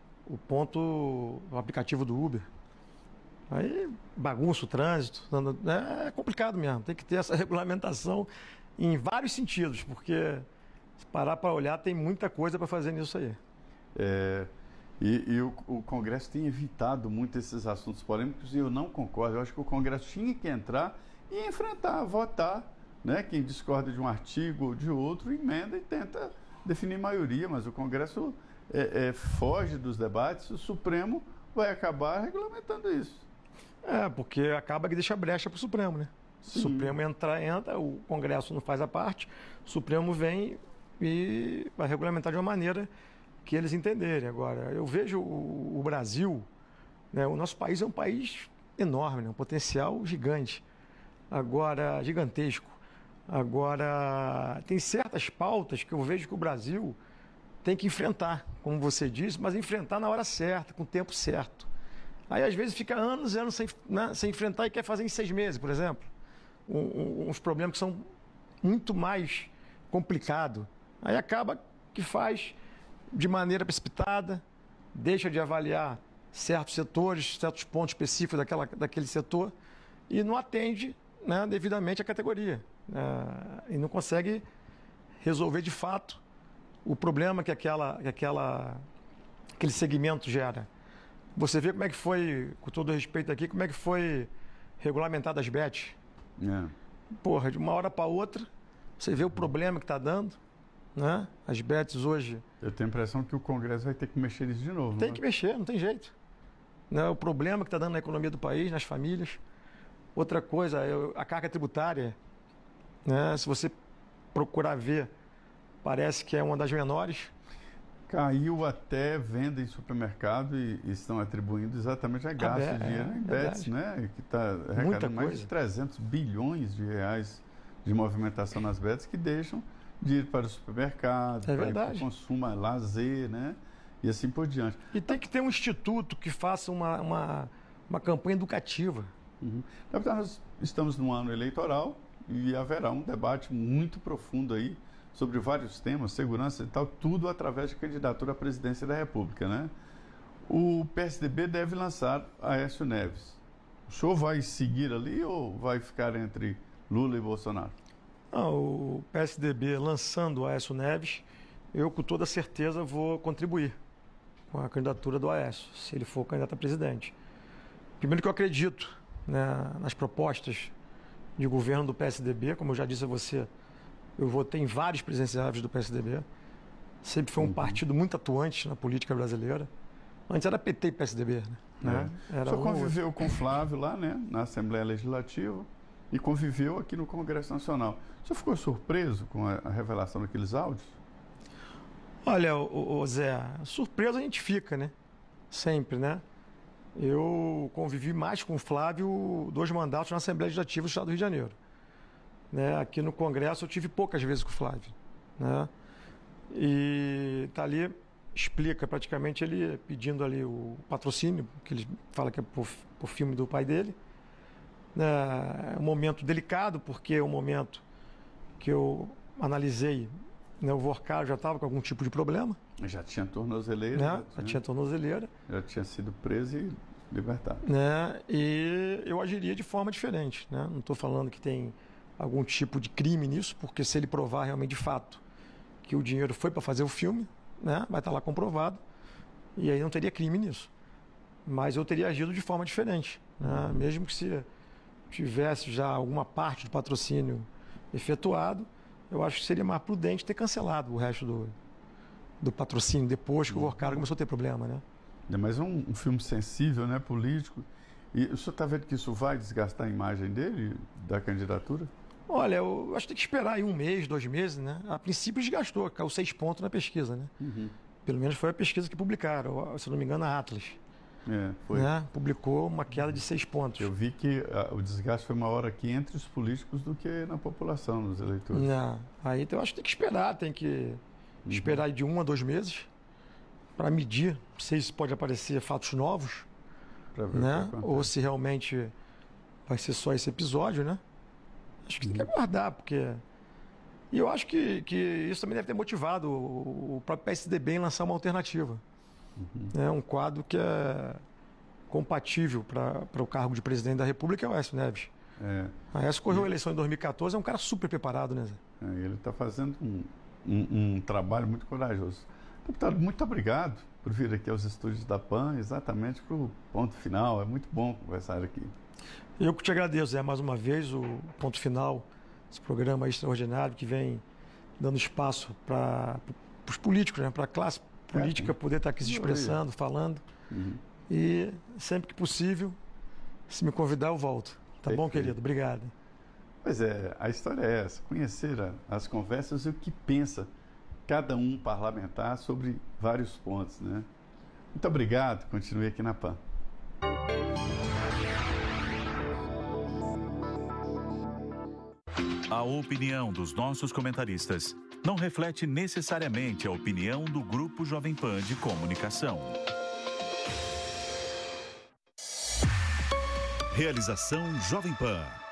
O aplicativo do Uber. Aí bagunça o trânsito. É complicado mesmo. Tem que ter essa regulamentação em vários sentidos, porque se parar para olhar, tem muita coisa para fazer nisso aí. E o Congresso tem evitado muito esses assuntos polêmicos, e eu não concordo. Eu acho que o Congresso tinha que entrar e enfrentar, votar, né? Quem discorda de um artigo ou de outro, emenda e tenta definir maioria, mas o Congresso foge dos debates, o Supremo vai acabar regulamentando isso. Porque acaba que deixa brecha para o Supremo, né? Sim. O Supremo entra, o Congresso não faz a parte, o Supremo vem e vai regulamentar de uma maneira que eles entenderem. Agora, eu vejo o Brasil, né? O nosso país é um país enorme, né? Um potencial gigante, agora gigantesco. Agora, tem certas pautas que eu vejo que o Brasil tem que enfrentar, como você disse, mas enfrentar na hora certa, com o tempo certo. Aí, às vezes, fica anos e anos sem enfrentar e quer fazer em 6 meses, por exemplo. Uns problemas que são muito mais complicados. Aí acaba que faz de maneira precipitada, deixa de avaliar certos setores, certos pontos específicos daquele setor e não atende, né, devidamente a categoria. E não consegue resolver de fato o problema que aquele segmento gera. Você vê como é que foi, com todo respeito aqui, como é que foi regulamentada as bets. Porra, de uma hora para outra, você vê o problema que está dando, né? As bets hoje... Eu tenho a impressão que o Congresso vai ter que mexer nisso de novo. Tem que mexer, não tem jeito. Né? O problema que está dando na economia do país, nas famílias. Outra coisa, a carga tributária, né? Se você procurar ver, parece que é uma das menores. Caiu até venda em supermercado e estão atribuindo exatamente a gasto de dinheiro em bets, né? Que está arrecadando mais de 300 bilhões de reais de movimentação nas bets que deixam de ir para o supermercado, para o consumo, lazer, né? E assim por diante. E tem que ter um instituto que faça uma campanha educativa. Deputado, nós estamos num ano eleitoral e haverá um debate muito profundo aí sobre vários temas, segurança e tal, tudo através de candidatura à presidência da República, né? O PSDB deve lançar Aécio Neves. O senhor vai seguir ali ou vai ficar entre Lula e Bolsonaro? Não, o PSDB lançando o Aécio Neves, eu com toda certeza vou contribuir com a candidatura do Aécio, se ele for candidato a presidente. Primeiro que eu acredito, né, nas propostas de governo do PSDB, como eu já disse a você, eu votei em vários presidenciáveis do PSDB. Sempre foi um partido muito atuante na política brasileira. Antes era PT e PSDB, né? O senhor conviveu com o Flávio lá, né, na Assembleia Legislativa e conviveu aqui no Congresso Nacional. O senhor ficou surpreso com a revelação daqueles áudios? Olha, Zé, surpreso a gente fica, né? Sempre, né? Eu convivi mais com o Flávio 2 mandatos na Assembleia Legislativa do Estado do Rio de Janeiro. Né? Aqui no Congresso eu tive poucas vezes com o Flávio, né? E tá ali, explica praticamente ele pedindo ali o patrocínio, que ele fala que é por filme do pai dele. É um momento delicado, porque é um momento que eu analisei, né? O Vorcaro já estava com algum tipo de problema. Já tinha tornozeleira. Né? Já tinha tornozeleira. Já tinha sido preso e libertado. Né? E eu agiria de forma diferente, né? Não estou falando que tem algum tipo de crime nisso, porque se ele provar realmente de fato que o dinheiro foi para fazer o filme, né, vai estar lá comprovado, e aí não teria crime nisso. Mas eu teria agido de forma diferente, né? Mesmo que se tivesse já alguma parte do patrocínio efetuado, eu acho que seria mais prudente ter cancelado o resto do patrocínio depois que o Vorcaro começou a ter problema, né? Mas é um filme sensível, né, político. E o senhor está vendo que isso vai desgastar a imagem dele, da candidatura? Olha, eu acho que tem que esperar aí 1 mês, 2 meses, né? A princípio desgastou, caiu 6 pontos na pesquisa, né? Pelo menos foi a pesquisa que publicaram, se não me engano, a Atlas. Foi. Né? Publicou uma queda de 6 pontos. Eu vi que o desgaste foi maior aqui entre os políticos do que na população, nos eleitores. Não. Aí então, eu acho que tem que esperar, esperar de 1 a 2 meses para medir, não sei se pode aparecer fatos novos, né? Ou se realmente vai ser só esse episódio, né? Acho que tem que aguardar, porque... E eu acho que isso também deve ter motivado o próprio PSDB em lançar uma alternativa. É um quadro que é compatível para o cargo de presidente da República, é o Aécio Neves. A Aécio correu a eleição em 2014, é um cara super preparado, né, Zé? Ele está fazendo um trabalho muito corajoso. Deputado, muito obrigado por vir aqui aos estúdios da PAN, exatamente para o ponto final. É muito bom conversar aqui. Eu que te agradeço, Zé, mais uma vez. O ponto final esse programa extraordinário que vem dando espaço para os políticos, né? Para a classe política poder estar aqui se expressando, falando. E sempre que possível, se me convidar, eu volto. Tá bom, querido? Obrigado. Pois é, a história é essa, conhecer as conversas e o que pensa cada um parlamentar sobre vários pontos, né? Muito obrigado, continue aqui na PAN. A opinião dos nossos comentaristas não reflete necessariamente a opinião do Grupo Jovem Pan de Comunicação. Realização Jovem Pan.